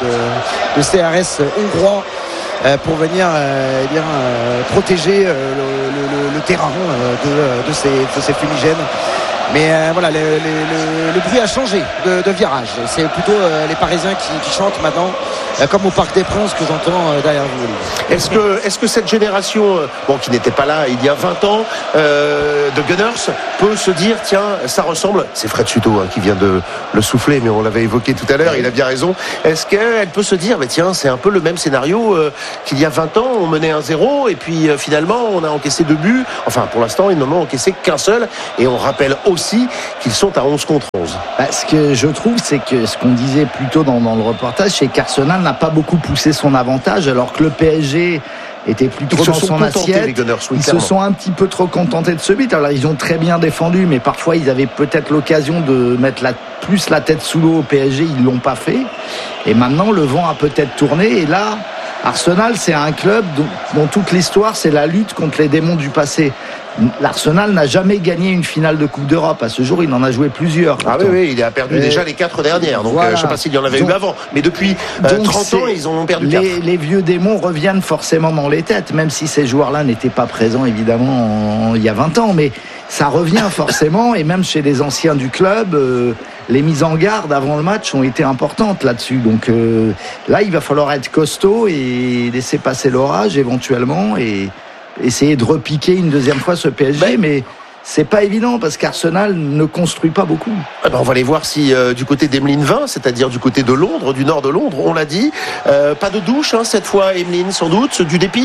de, de C R S hongrois euh, pour venir euh, eh bien, euh, protéger euh, le, le, le terrain euh, de, de, ces, de ces fumigènes. Mais euh, voilà, le, le, le, le bruit a changé de, de virage. C'est plutôt euh, les Parisiens qui, qui chantent maintenant, euh, comme au Parc des Princes que j'entends euh, derrière vous. Est-ce que, est-ce que cette génération, euh, bon, qui n'était pas là il y a vingt ans, euh, de Gunners, peut se dire, tiens, ça ressemble, c'est Fred Suto hein, qui vient de le souffler, mais on l'avait évoqué tout à l'heure, il a bien raison. Est-ce qu'elle peut se dire, mais tiens, c'est un peu le même scénario euh, qu'il y a vingt ans, on menait un zéro, et puis euh, finalement, on a encaissé deux buts. Enfin, pour l'instant, ils n'en ont encaissé qu'un seul, et on rappelle aussi qu'ils sont à onze contre onze. Bah, ce que je trouve, c'est que ce qu'on disait plus tôt dans, dans le reportage, c'est qu'Arsenal n'a pas beaucoup poussé son avantage, alors que le P S G était plutôt dans son assiette. Les Gunners, oui, ils clairement. se sont un petit peu trop contentés de ce but. Alors ils ont très bien défendu, mais parfois ils avaient peut-être l'occasion de mettre la, plus la tête sous l'eau au P S G. Ils l'ont pas fait. Et maintenant le vent a peut-être tourné. Et là, Arsenal, c'est un club dont, dont toute l'histoire, c'est la lutte contre les démons du passé. L'Arsenal n'a jamais gagné une finale de Coupe d'Europe. À ce jour, il en a joué plusieurs. Ah oui, oui, il a perdu et déjà les quatre dernières. Donc, voilà. euh, je ne sais pas s'il y en avait donc, eu avant. Mais depuis euh, trente ans, ils en ont perdu les, quatre. Les vieux démons reviennent forcément dans les têtes, même si ces joueurs-là n'étaient pas présents, évidemment, en, il y a vingt ans. Mais ça revient forcément. Et même chez les anciens du club, euh, les mises en garde avant le match ont été importantes là-dessus. Donc euh, là, il va falloir être costaud et laisser passer l'orage éventuellement et essayer de repiquer une deuxième fois ce P S G, ben, mais c'est pas évident parce qu'Arsenal ne construit pas beaucoup. Eh ben on va aller voir si euh, du côté d'Emeline vingt, c'est-à-dire du côté de Londres, du nord de Londres, on l'a dit, euh, pas de douche hein, cette fois, Emeline, sans doute, du dépit.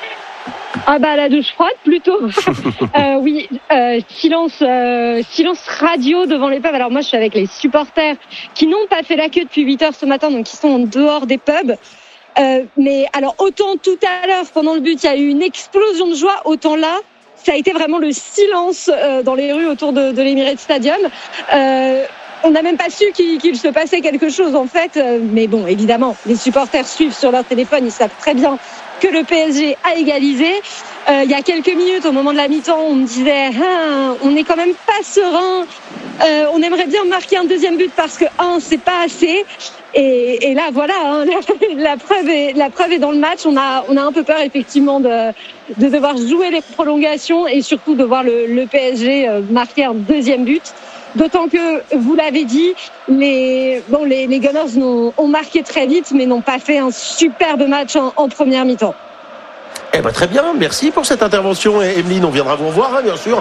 Ah bah la douche froide plutôt. euh, oui, euh, silence, euh, silence radio devant les pubs. Alors moi je suis avec les supporters qui n'ont pas fait la queue depuis huit heures ce matin, donc qui sont en dehors des pubs. Euh, mais alors autant tout à l'heure pendant le but il y a eu une explosion de joie, autant là ça a été vraiment le silence euh, dans les rues autour de, de l'Emirates Stadium. Euh, on n'a même pas su qu'il, qu'il se passait quelque chose en fait, euh, mais bon évidemment les supporters suivent sur leur téléphone, ils savent très bien que le P S G a égalisé. Euh, il y a quelques minutes, au moment de la mi-temps, on me disait ah, on n'est quand même pas serein. Euh, on aimerait bien marquer un deuxième but parce que un, c'est pas assez. Et, et là, voilà, hein, la, la preuve est la preuve est dans le match. On a on a un peu peur effectivement de de devoir jouer les prolongations et surtout de voir le, le P S G marquer un deuxième but. D'autant que, vous l'avez dit, les, bon, les, les Gunners ont, ont marqué très vite, mais n'ont pas fait un superbe match en, en première mi-temps. Eh ben, très bien, merci pour cette intervention. Et Emeline, on viendra vous revoir, hein, bien sûr,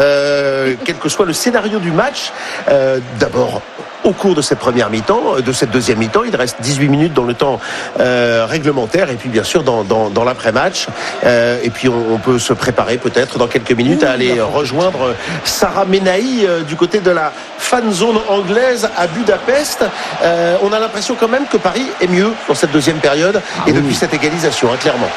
euh, quel que soit le scénario du match. Euh, d'abord, au cours de cette première mi-temps, de cette deuxième mi-temps, il reste dix-huit minutes dans le temps euh, réglementaire, et puis bien sûr dans, dans, dans l'après-match. Euh, et puis on, on peut se préparer peut-être dans quelques minutes à aller rejoindre Sarah Menahi euh, du côté de la fan zone anglaise à Budapest. Euh, on a l'impression quand même que Paris est mieux dans cette deuxième période, ah, et oui. depuis cette égalisation, hein, clairement.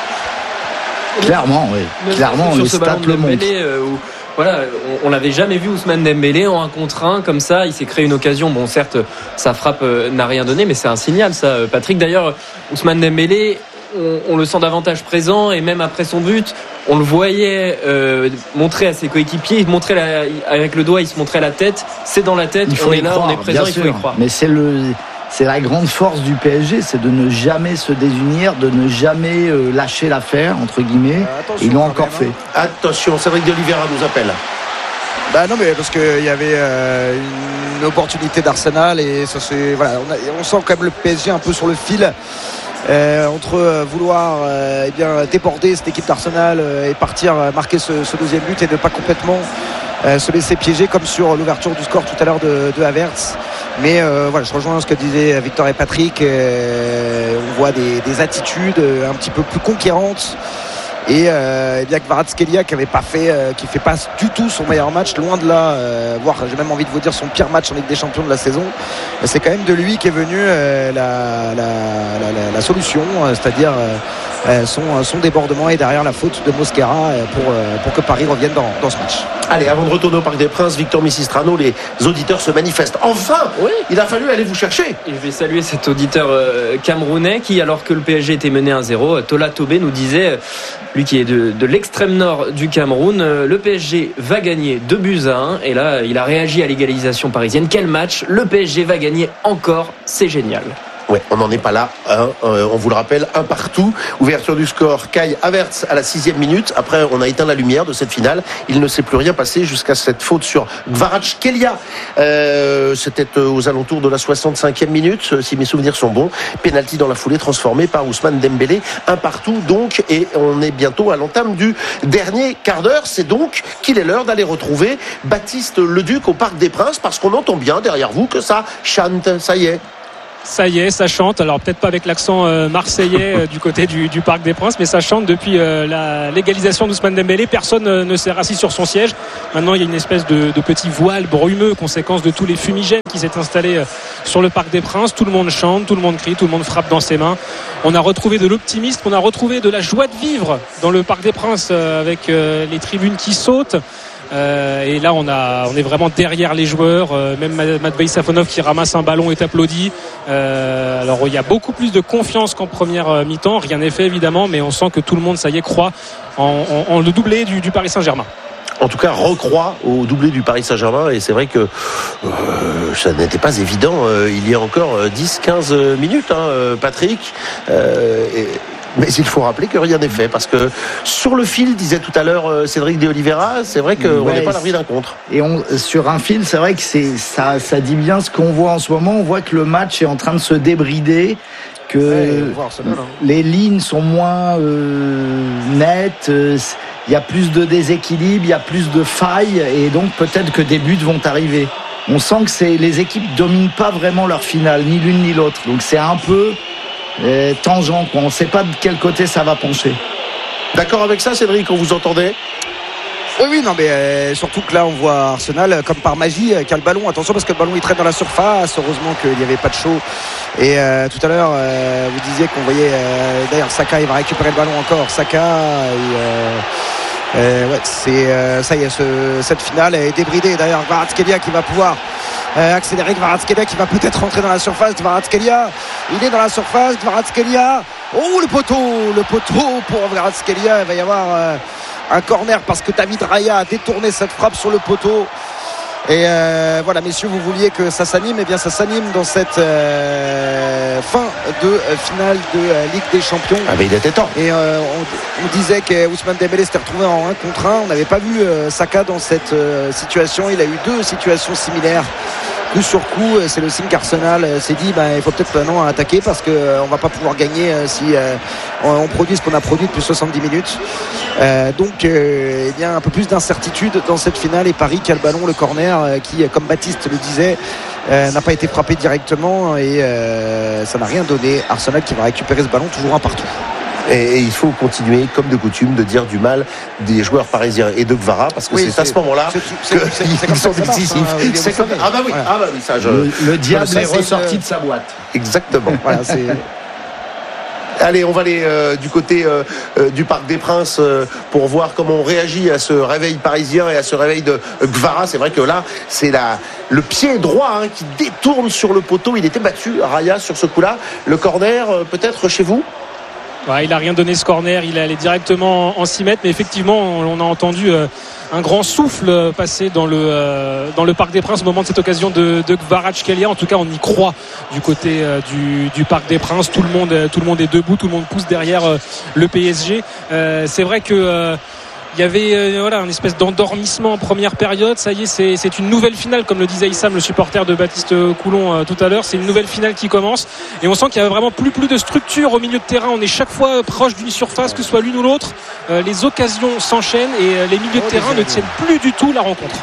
Clairement, oui. Clairement, les stats le montrent. Euh, où, voilà, on, on l'avait jamais vu Ousmane Dembélé en un contre un comme ça. Il s'est créé une occasion. Bon, certes, sa frappe euh, n'a rien donné, mais c'est un signal, ça, Patrick. D'ailleurs, Ousmane Dembélé, on, on le sent davantage présent, et même après son but, on le voyait euh, montrer à ses coéquipiers. Il montrait la, avec le doigt, il se montrait la tête. C'est dans la tête. Il faut on y est là, croire, on est présent. Il faut y croire. Mais c'est le. C'est la grande force du P S G, c'est de ne jamais se désunir, de ne jamais euh, lâcher l'affaire, entre guillemets. Euh, Ils l'ont encore fait. Attention, Cédric de Oliveira nous appelle. Bah non, mais parce qu'il y avait euh, une opportunité d'Arsenal et ça c'est voilà, on, a, on sent quand même le P S G un peu sur le fil. Euh, entre euh, vouloir euh, eh bien déborder cette équipe d'Arsenal euh, et partir euh, marquer ce, ce deuxième but et ne pas complètement euh, se laisser piéger comme sur l'ouverture du score tout à l'heure de, de Havertz. Mais euh, voilà, je rejoins ce que disaient Victor et Patrick. Euh, on voit des, des attitudes un petit peu plus conquérantes. Et euh, il y a Kvaratskhelia qui avait pas fait, euh, qui fait pas du tout son meilleur match, loin de là, euh, voire j'ai même envie de vous dire son pire match en Ligue des Champions de la saison. C'est quand même de lui qui est venu euh, la, la, la, la solution, euh, c'est-à-dire euh, son, son débordement et derrière la faute de Mosquera euh, pour, euh, pour que Paris revienne dans, dans ce match. Allez, avant de retourner au Parc des Princes, Victor Missistrano, les auditeurs se manifestent. Enfin, oui. Il a fallu aller vous chercher. Et je vais saluer cet auditeur euh, camerounais qui, alors que le P S G était mené un zéro, Tola Tobé nous disait, lui qui est de, de l'extrême nord du Cameroun, euh, le P S G va gagner deux buts à un. Et là, il a réagi à l'égalisation parisienne. Quel match! Le P S G va gagner encore, c'est génial. Ouais, on n'en est pas là, hein. euh, on vous le rappelle, un partout. Ouverture du score, Kai Havertz à la sixième minute. Après, on a éteint la lumière de cette finale. Il ne s'est plus rien passé jusqu'à cette faute sur Kvaratskhelia. Euh, c'était aux alentours de la soixante-cinquième minute, si mes souvenirs sont bons. Penalty dans la foulée transformé par Ousmane Dembélé. Un partout donc, et on est bientôt à l'entame du dernier quart d'heure. C'est donc qu'il est l'heure d'aller retrouver Baptiste Leduc au Parc des Princes, parce qu'on entend bien derrière vous que ça chante, ça y est. Ça y est, ça chante. Alors peut-être pas avec l'accent euh, marseillais euh, du côté du, du Parc des Princes, mais ça chante depuis euh, la légalisation d'Ousmane Dembélé. Personne euh, ne s'est rassis sur son siège. Maintenant, il y a une espèce de, de petit voile brumeux, conséquence de tous les fumigènes qui s'est installé euh, sur le Parc des Princes. Tout le monde chante, tout le monde crie, tout le monde frappe dans ses mains. On a retrouvé de l'optimisme, on a retrouvé de la joie de vivre dans le Parc des Princes euh, avec euh, les tribunes qui sautent. Euh, et là on, a, on est vraiment derrière les joueurs, euh, même Matvei Safonov qui ramasse un ballon est applaudi. Euh, alors il y a beaucoup plus de confiance qu'en première mi-temps, rien n'est fait évidemment, mais on sent que tout le monde ça y est croit en, en, en le doublé du, du Paris Saint-Germain. En tout cas, recroit au doublé du Paris Saint-Germain, et c'est vrai que euh, ça n'était pas évident euh, il y a encore dix à quinze minutes, hein, Patrick. Euh, et... Mais il faut rappeler que rien n'est fait, parce que sur le fil, disait tout à l'heure Cédric de Oliveira, c'est vrai qu'on ouais, n'est pas à l'abri d'un contre. Et on, sur un fil, c'est vrai que c'est, ça, ça dit bien ce qu'on voit en ce moment. On voit que le match est en train de se débrider, que ouais, les lignes sont moins euh, nettes, il euh, y a plus de déséquilibre, il y a plus de failles, et donc peut-être que des buts vont arriver. On sent que c'est, les équipes dominent pas vraiment leur finale, ni l'une ni l'autre. Donc c'est un peu... Et tangent, quoi. On ne sait pas de quel côté ça va pencher. D'accord avec ça, Cédric, on vous entendait? Oui, oui, non, mais euh, surtout que là, on voit Arsenal, comme par magie, euh, qui a le ballon. Attention, parce que le ballon, il traîne dans la surface. Heureusement qu'il n'y avait pas de chaud. Et euh, tout à l'heure, euh, vous disiez qu'on voyait. Euh, d'ailleurs, Saka, il va récupérer le ballon encore. Saka, et, euh, euh, ouais, c'est euh, ça y est, ce, cette finale est débridée. D'ailleurs, Kvaratskhelia qui va pouvoir euh, accélérer. Kvaratskhelia qui va peut-être rentrer dans la surface. Kvaratskhelia, il est dans la surface. Kvaratskhelia, oh, le poteau, le poteau pour Kvaratskhelia. Il va y avoir. Euh, un corner parce que David Raya a détourné cette frappe sur le poteau. Et euh, voilà, messieurs, vous vouliez que ça s'anime, et eh bien ça s'anime dans cette euh, fin de euh, finale de euh, Ligue des Champions. Ah mais il était temps. Et euh, on, on disait que Ousmane Dembélé s'était retrouvé en un contre un. On n'avait pas vu euh, Saka dans cette euh, situation. Il a eu deux situations similaires. Coup sur coup, c'est le signe qu'Arsenal s'est dit ben, il faut peut-être maintenant attaquer parce qu'on ne va pas pouvoir gagner si euh, on, on produit ce qu'on a produit depuis soixante-dix minutes. Euh, donc euh, eh bien, un peu plus d'incertitude dans cette finale, et Paris qui a le ballon, le corner euh, qui, comme Baptiste le disait, euh, n'a pas été frappé directement, et euh, ça n'a rien donné. Arsenal qui va récupérer ce ballon, toujours un partout. Et, et il faut continuer, comme de coutume, de dire du mal des joueurs parisiens et de Kvara, parce que oui, c'est, c'est à ce moment-là qu'ils sont décisifs. C'est comme ah bah oui, voilà. ah bah oui, ça je. Le, le diable ça, est ressorti une... de sa boîte. Exactement. Voilà, c'est. Allez, on va aller euh, du côté euh, euh, du Parc des Princes euh, pour voir comment on réagit à ce réveil parisien et à ce réveil de euh, Kvara. C'est vrai que là, c'est la, le pied droit hein, qui détourne sur le poteau. Il était battu, Raya, sur ce coup-là. Le corner, euh, peut-être chez vous. Ouais, il n'a rien donné ce corner, il est allé directement en six mètres, mais effectivement on a entendu euh, un grand souffle passer dans le, euh, dans le Parc des Princes au moment de cette occasion de, de Kvaratskhelia. En tout cas on y croit du côté euh, du, du Parc des Princes, tout le, monde, tout le monde est debout, tout le monde pousse derrière euh, le P S G. Euh, c'est vrai que euh, il y avait euh, voilà, une espèce d'endormissement en première période. Ça y est, c'est, c'est une nouvelle finale, comme le disait Issam, le supporter de Baptiste Coulon euh, tout à l'heure. C'est une nouvelle finale qui commence, et on sent qu'il y a vraiment plus plus de structure au milieu de terrain. On est chaque fois proche d'une surface, que ce soit l'une ou l'autre. Euh, les occasions s'enchaînent, et euh, les milieux de terrain ne tiennent plus du tout la rencontre.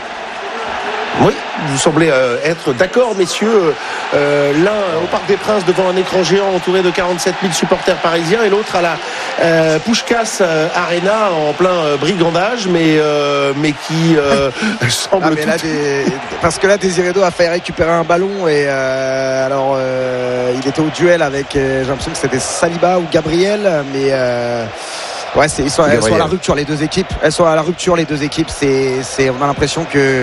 Oui, vous semblez euh, être d'accord, messieurs. Euh, l'un au Parc des Princes devant un écran géant entouré de quarante-sept mille supporters parisiens, et l'autre à la euh, Puskás euh, Arena en plein euh, brigandage, mais, euh, mais qui euh, semble ah, mais là, des... parce que là Desiredo a failli récupérer un ballon, et euh, alors euh, il était au duel avec euh, j'ai l'impression que c'était Saliba ou Gabriel, mais euh... ouais, c'est, ils, sont, elles sont à la rupture, les deux équipes. Elles sont à la rupture, les deux équipes. C'est, c'est, on a l'impression que,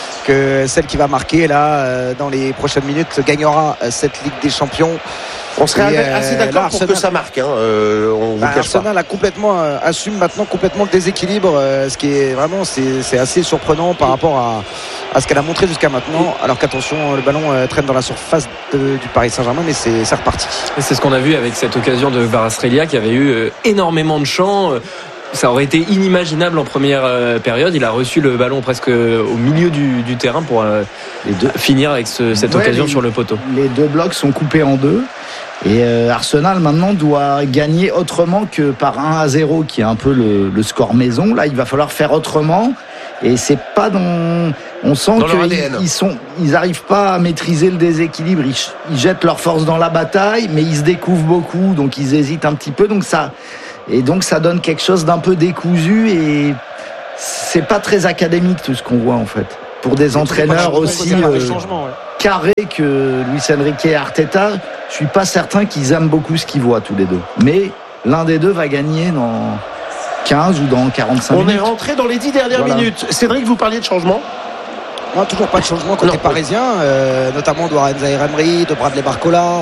que celle qui va marquer là dans les prochaines minutes gagnera cette Ligue des Champions. On serait et assez euh, d'accord là, pour Arsenal, que ça marque. Hein. Euh, on bah, vous cache Arsenal pas. a complètement euh, assume maintenant complètement le déséquilibre, euh, ce qui est vraiment c'est, c'est assez surprenant par rapport à, à ce qu'elle a montré jusqu'à maintenant. Alors qu'attention, le ballon euh, traîne dans la surface de, du Paris Saint-Germain, mais c'est, c'est reparti. Et c'est ce qu'on a vu avec cette occasion de Kvaratskhelia qui avait eu euh, énormément de champs. Ça aurait été inimaginable en première euh, période. Il a reçu le ballon presque au milieu du, du terrain pour euh, les deux, finir avec ce, cette ouais, occasion les, sur le poteau. Les deux blocs sont coupés en deux. Et euh, Arsenal maintenant doit gagner autrement que par un à zéro, qui est un peu le, le score maison. Là, il va falloir faire autrement. Et c'est pas dans. On sent qu'ils ils sont, ils arrivent pas à maîtriser le déséquilibre. Ils, ils jettent leur force dans la bataille, mais ils se découvrent beaucoup, donc ils hésitent un petit peu. Donc ça. Et donc ça donne quelque chose d'un peu décousu, et c'est pas très académique tout ce qu'on voit en fait. Pour des c'est entraîneurs aussi euh, ouais. carrés que Luis Enrique et Arteta, je suis pas certain qu'ils aiment beaucoup ce qu'ils voient tous les deux. Mais l'un des deux va gagner dans quinze ou dans quarante-cinq On minutes. On est rentré dans les dix dernières voilà. minutes. Cédric, vous parliez de changement ? Non, toujours pas de changement côté non. parisien, euh, notamment de Warren Zaïre-Emery, de Bradley Barcola.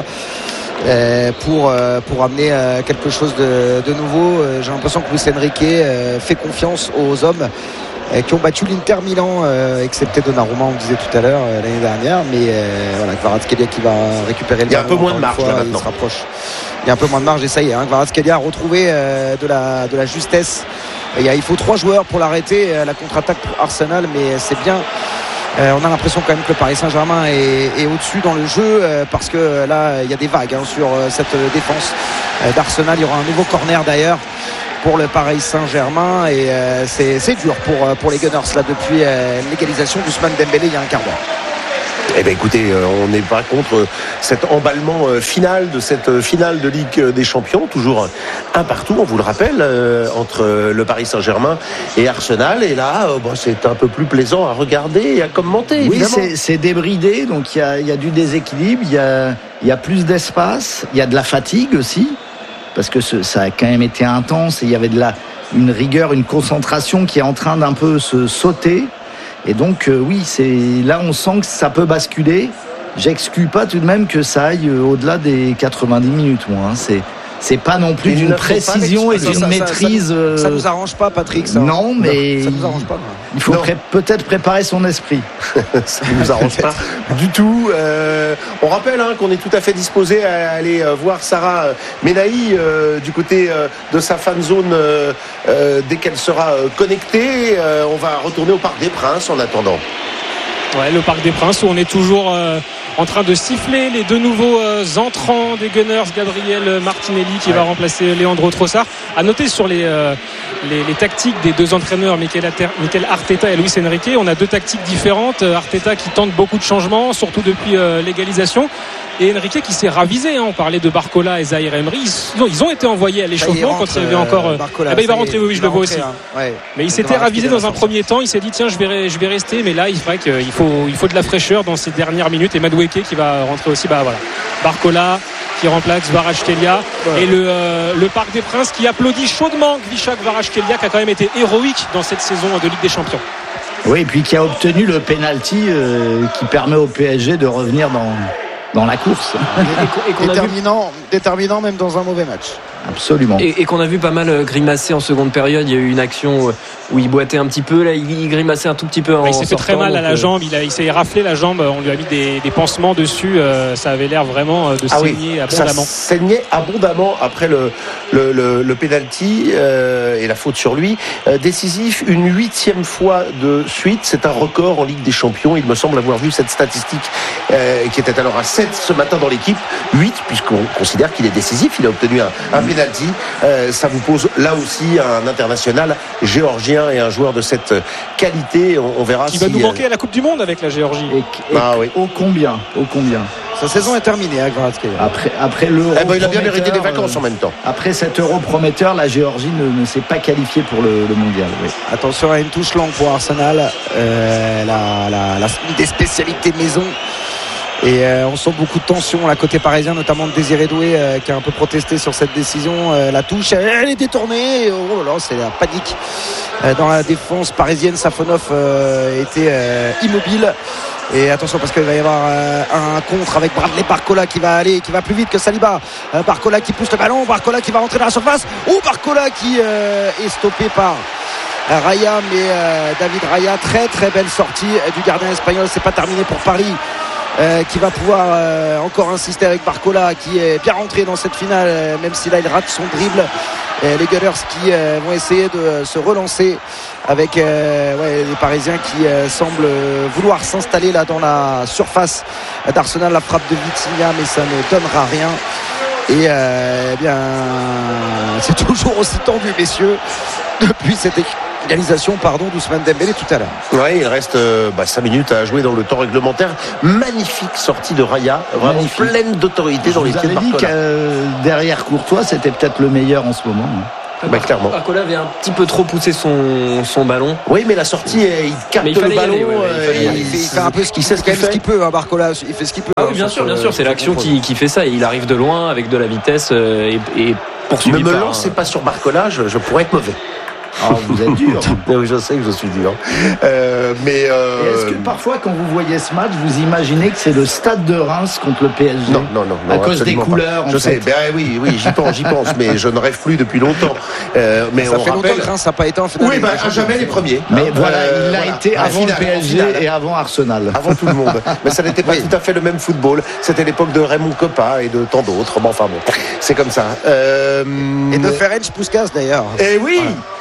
Euh, pour, euh, pour amener euh, quelque chose de, de nouveau. Euh, j'ai l'impression que Luis Enrique euh, fait confiance aux hommes euh, qui ont battu l'Inter Milan, euh, excepté Donnarumma, on disait tout à l'heure euh, l'année dernière, mais euh, voilà, Kvaratskhelia qui va récupérer le ballon. Il y a un peu moins de marge fois, là maintenant. Il se rapproche. Il y a un peu moins de marge, et ça y est, hein, Kvaratskhelia a retrouvé euh, de, la, de la justesse. Et, il faut trois joueurs pour l'arrêter, euh, la contre-attaque pour Arsenal, mais c'est bien. Euh, on a l'impression quand même que le Paris Saint-Germain est, est au-dessus dans le jeu, euh, parce que euh, là il y a des vagues hein, sur euh, cette défense euh, d'Arsenal. Il y aura un nouveau corner d'ailleurs pour le Paris Saint-Germain, et euh, c'est, c'est dur pour, pour les Gunners là depuis euh, l'égalisation d'Ousmane Dembélé il y a un quart d'heure. Eh bien écoutez, on n'est pas contre cet emballement final de cette finale de Ligue des Champions, toujours un partout, on vous le rappelle, entre le Paris Saint-Germain et Arsenal. Et là, bon, c'est un peu plus plaisant à regarder et à commenter, évidemment. Oui, c'est, c'est débridé, donc il y a, y a du déséquilibre, il y a, y a plus d'espace, il y a de la fatigue aussi, parce que ce, ça a quand même été intense et il y avait de la, une rigueur, une concentration qui est en train d'un peu se sauter. Et donc euh, oui, c'est là on sent que ça peut basculer. J'exclus pas tout de même que ça aille au-delà des quatre-vingt-dix minutes. Moi, hein. C'est c'est pas non plus d'une précision et d'une ça, maîtrise. Ça, ça, ça, ça nous arrange pas, Patrick. Ça. Non, mais non, ça nous arrange pas. Il faut pré- peut-être préparer son esprit. Ça ne nous arrange pas du tout. Euh, on rappelle hein, qu'on est tout à fait disposé à aller euh, voir Sarah Menahi euh, du côté euh, de sa fan zone euh, euh, dès qu'elle sera euh, connectée. Euh, on va retourner au Parc des Princes en attendant. Ouais, le Parc des Princes où on est toujours euh, en train de siffler les deux nouveaux euh, entrants des Gunners, Gabriel Martinelli qui ouais. va remplacer Leandro Trossard. À noter sur les, euh, les, les tactiques des deux entraîneurs, Mikel, Ater, Mikel Arteta et Luis Enrique, on a deux tactiques différentes. Arteta qui tente beaucoup de changements, surtout depuis euh, l'égalisation. Et Enrique qui s'est ravisé, hein. On parlait de Barcola et Zahir Emery. Ils ont, ils ont été envoyés à l'échauffement quand il y avait encore. Euh, Barcola, eh ben, il va rentrer, oui, oui je le vois aussi. Hein. Ouais. Mais il s'était ravisé dans un premier temps. Il s'est dit tiens, je vais, je vais rester. Mais là, il faudrait qu'il faut, il faut de la fraîcheur dans ces dernières minutes. Et Madueke qui va rentrer aussi. Bah voilà. Barcola qui remplace Kvaratskhelia ouais. et le, euh, le Parc des Princes qui applaudit chaudement Visha Kvaratskhelia qui a quand même été héroïque dans cette saison de Ligue des Champions. Oui, et puis qui a obtenu le penalty euh, qui permet au P S G de revenir dans. dans la course. Et, et qu'on déterminant, vu... déterminant même dans un mauvais match. Absolument. Et, et qu'on a vu pas mal grimacer en seconde période. Il y a eu une action où il boitait un petit peu. Là, il grimaçait un tout petit peu en Il s'est fait très mal à la jambe. Il, a, il s'est raflé la jambe. On lui a mis des, des pansements dessus. Euh, ça avait l'air vraiment de ah saigner oui, abondamment. Ça saignait abondamment après le, le, le, le penalty euh, et la faute sur lui. Euh, décisif une huitième fois de suite. C'est un record en Ligue des Champions. Il me semble avoir vu cette statistique euh, qui était alors à sept ce matin dans l'équipe. huit puisqu'on considère qu'il est décisif. Il a obtenu un, un penalty. Euh, ça vous pose là aussi un international géorgien et un joueur de cette qualité. On, on verra qui si, va nous manquer à la Coupe du Monde avec la Géorgie. Et, et ah, oui. Ô combien, ô combien. Sa saison est terminée à Kvaratskhelia. Après, après l'Euro. Eh ben, il a bien mérité des vacances en même temps. Après cet Euro prometteur, la Géorgie ne, ne s'est pas qualifiée pour le, le mondial. Oui. Attention à une touche longue pour Arsenal. Euh, la, la, la, une des spécialités maison. Et euh, on sent beaucoup de tension là côté parisien, notamment de Désiré Doué euh, qui a un peu protesté sur cette décision. Euh, la touche, elle, elle est détournée. Oh là là, c'est la panique euh, dans la défense parisienne. Safonov euh, était euh, immobile. Et attention parce qu'il va y avoir euh, un contre avec Bradley Barcola qui va aller, qui va plus vite que Saliba. Euh, Barcola qui pousse le ballon, Barcola qui va rentrer dans la surface. Ou Barcola qui euh, est stoppé par Raya, mais euh, David Raya, très très belle sortie du gardien espagnol. C'est pas terminé pour Paris. Euh, qui va pouvoir euh, encore insister avec Barcola qui est bien rentré dans cette finale euh, même si là il rate son dribble. Et les Gunners qui euh, vont essayer de se relancer avec euh, ouais, les Parisiens qui euh, semblent vouloir s'installer là dans la surface d'Arsenal. La frappe de Vitinha mais ça ne donnera rien. Et euh, eh bien c'est toujours aussi tendu messieurs depuis cette égalisation pardon d'Ousmane Dembélé tout à l'heure. Oui, il reste euh, bah, cinq minutes à jouer dans le temps réglementaire. Magnifique sortie de Raya, vraiment magnifique. Pleine d'autorité dans les pieds de Barcola. Vous avez dit que euh, derrière Courtois c'était peut-être le meilleur en ce moment. Hein. Bah, clairement. Barcola avait un petit peu trop poussé son, son ballon. Oui, mais la sortie, il capte le ballon. Aller, ouais, ouais, il, il, il, il, il fait un peu ce qu'il sait, ce qu'il, ce qu'il peut. Hein, Barcola, il fait ce qu'il peut. Ah oui, bien sûr, bien sûr. C'est l'action qui, qui fait ça. Il arrive de loin avec de la vitesse et, et poursuivi. Ne me par lancez un... pas sur Barcola, je, je pourrais être mauvais. Ah, vous êtes dur. Oui, je sais que je suis dur. Euh, mais euh... Et est-ce que parfois, quand vous voyez ce match, vous imaginez que c'est le Stade de Reims contre le P S G? Non, non, non. À non, cause des couleurs. Pas. Je sais. Ben oui, oui, j'y pense, j'y pense, mais je ne rêve plus depuis longtemps. Euh, mais ça on fait rappelle... longtemps que Reims n'a pas été en finale. Oui, ben à jamais les premiers. Mais hein, voilà, euh, il a voilà. été avant finale, le P S G et avant Arsenal. Avant tout le monde. Mais ça n'était pas oui. tout à fait le même football. C'était l'époque de Raymond Kopa et de tant d'autres. Bon, enfin bon, c'est comme ça. Euh... Et de Ferenc Puskas d'ailleurs. Et oui. Voilà.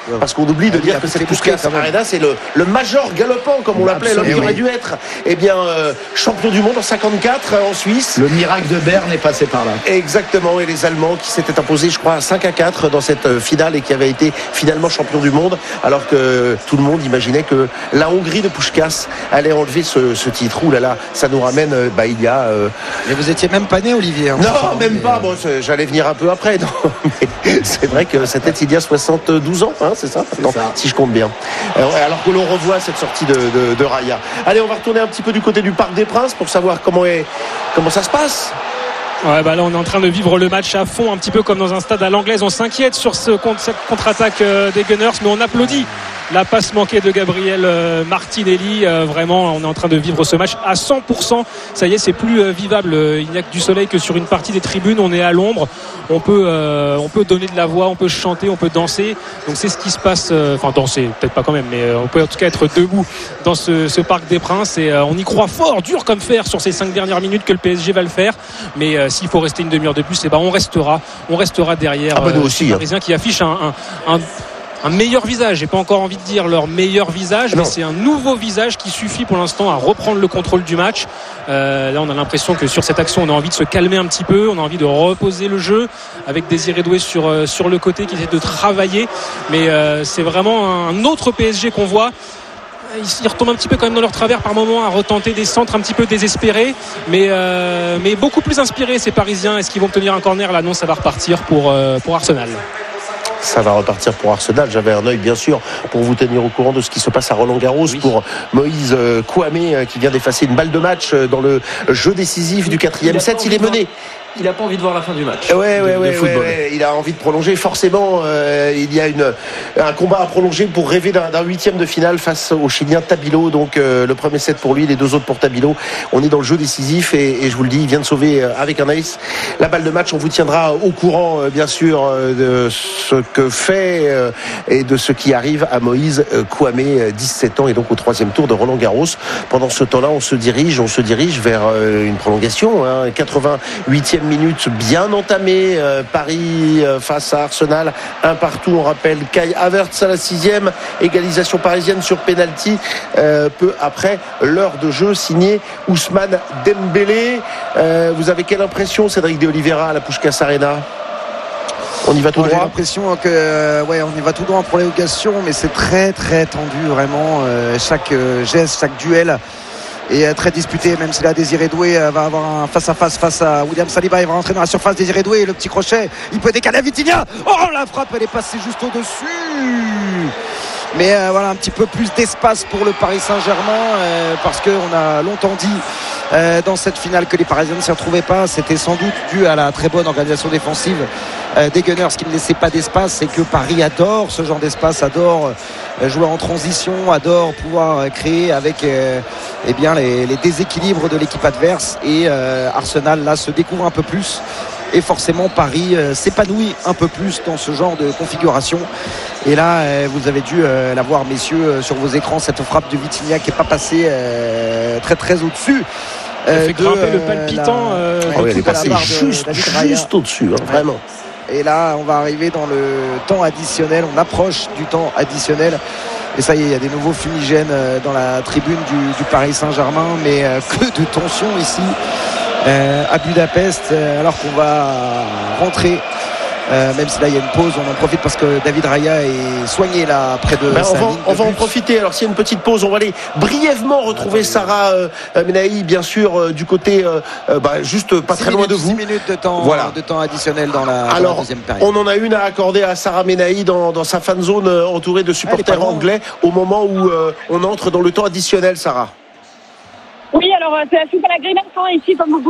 parce qu'on oublie de ah, dire que cette Puskás Arena, c'est le, le major galopant, comme on l'appelait, l'homme qui aurait dû être eh bien, euh, champion du monde en cinquante-quatre euh, en Suisse. Le miracle de Berne est passé par là. Exactement, et les Allemands qui s'étaient imposés, je crois, à cinq à quatre dans cette euh, finale et qui avaient été finalement champions du monde, alors que tout le monde imaginait que la Hongrie de Puskás allait enlever ce, ce titre. Ouh là là, ça nous ramène euh, bah, il y a... Euh... Mais vous étiez même pas né, Olivier, hein, non, même mais... pas, bon, j'allais venir un peu après. Non, mais c'est vrai que c'était il y a soixante-douze ans, hein, c'est ça, c'est non, ça si je compte bien. Alors que l'on revoit cette sortie de, de, de Raya. Allez, on va retourner un petit peu du côté du Parc des Princes pour savoir comment, est, comment ça se passe. Ouais, bah là, on est en train de vivre le match à fond, un petit peu comme dans un stade à l'anglaise. On s'inquiète sur ce, cette contre-attaque des Gunners, mais on applaudit la passe manquée de Gabriel Martinelli. Vraiment, on est en train de vivre ce match à cent pour cent. Ça y est, c'est plus vivable. Il n'y a que du soleil que sur une partie des tribunes. On est à l'ombre. On peut, euh, on peut donner de la voix, on peut chanter, on peut danser. Donc c'est ce qui se passe. Euh, enfin, danser, peut-être pas quand même, mais on peut en tout cas être debout dans ce, ce Parc des Princes. Et euh, on y croit fort, dur comme fer sur ces cinq dernières minutes que le P S G va le faire. Mais euh, s'il faut rester une demi-heure de plus, eh ben, on restera. On restera derrière ah bah nous aussi, euh, les Parisiens qui affichent un, un, un un meilleur visage. J'ai pas encore envie de dire leur meilleur visage, non. Mais c'est un nouveau visage qui suffit pour l'instant à reprendre le contrôle du match. Euh, là, on a l'impression que sur cette action, on a envie de se calmer un petit peu, on a envie de reposer le jeu avec Désiré Doué sur euh, sur le côté qui essaie de travailler. Mais euh, c'est vraiment un autre P S G qu'on voit. Ils retombent un petit peu quand même dans leur travers par moment à retenter des centres un petit peu désespérés, mais, euh, mais beaucoup plus inspirés ces Parisiens. Est-ce qu'ils vont obtenir un corner? Là non, ça va repartir pour, euh, pour Arsenal. Ça va repartir pour Arsenal. J'avais un œil bien sûr pour vous tenir au courant de ce qui se passe à Roland-Garros, oui. Pour Moïse Kouamé qui vient d'effacer une balle de match dans le jeu décisif du quatrième set. Il est mené. Il n'a pas envie de voir la fin du match. Ouais, de, ouais, de ouais, football. ouais, il a envie de prolonger. Forcément, euh, il y a une, un combat à prolonger pour rêver d'un, d'un huitième de finale face au Chilien Tabilo. Donc euh, le premier set pour lui, les deux autres pour Tabilo. On est dans le jeu décisif et, et je vous le dis, il vient de sauver euh, avec un ace la balle de match. On vous tiendra au courant, euh, bien sûr, euh, de ce que fait euh, et de ce qui arrive à Moïse euh, Kouamé, dix-sept ans, et donc au troisième tour de Roland-Garros. Pendant ce temps-là, on se dirige, on se dirige vers euh, une prolongation. Hein, quatre-vingt-huitième minute, bien entamé, euh, Paris euh, face à Arsenal, un partout. On rappelle Kai Havertz à la sixième, égalisation parisienne sur penalty euh, peu après l'heure de jeu, signé Ousmane Dembélé. Euh, vous avez quelle impression, Cédric de Oliveira, à la Puskás Arena? On y va tout droit. J'ai l'impression que ouais, on y va tout droit en prolongation, mais c'est très très tendu vraiment. Euh, chaque euh, geste, chaque duel est très disputé, même si là Désiré Doué va avoir un face à face face à William Saliba. Il va rentrer dans la surface. Désiré Doué, le petit crochet, il peut décaler à Vitinha. Oh, la frappe, elle est passée juste au-dessus. Mais euh, voilà, un petit peu plus d'espace pour le Paris Saint-Germain, euh, parce qu'on a longtemps dit euh, dans cette finale que les Parisiens ne s'y retrouvaient pas. C'était sans doute dû à la très bonne organisation défensive euh, des Gunners qui ne laissaient pas d'espace, et que Paris adore ce genre d'espace, adore euh, jouer en transition, adore pouvoir euh, créer avec euh, eh bien, les, les déséquilibres de l'équipe adverse. Et euh, Arsenal là se découvre un peu plus. Et forcément Paris euh, s'épanouit un peu plus dans ce genre de configuration. Et là euh, vous avez dû euh, la voir, messieurs, euh, sur vos écrans, cette frappe de Vitinha qui n'est pas passée euh, très très au-dessus. Euh, fait grimper de, le palpitant la... euh, oh, elle est passée juste, juste au-dessus, hein, vraiment. Et là on va arriver dans le temps additionnel. On approche du temps additionnel. Et ça y est, il y a des nouveaux fumigènes euh, dans la tribune du, du Paris Saint-Germain. Mais euh, que de tension ici Euh, à Budapest, euh, alors qu'on va rentrer, euh, même si là il y a une pause. On en profite parce que David Raya est soigné là près de ben, sa on va, ligne on de va but. en profiter. Alors s'il y a une petite pause, on va aller brièvement retrouver Attends, Sarah euh, Menahi, bien sûr, euh, du côté euh, bah, juste pas très minutes, loin de vous. six minutes de temps, voilà. de temps additionnel dans la, alors, dans la deuxième période. On en a une à accorder à Sarah Menahi dans, dans sa fan zone euh, entourée de supporters anglais au moment où euh, on entre dans le temps additionnel, Sarah. Oui, alors c'est la suite à la grimace ici, comme vous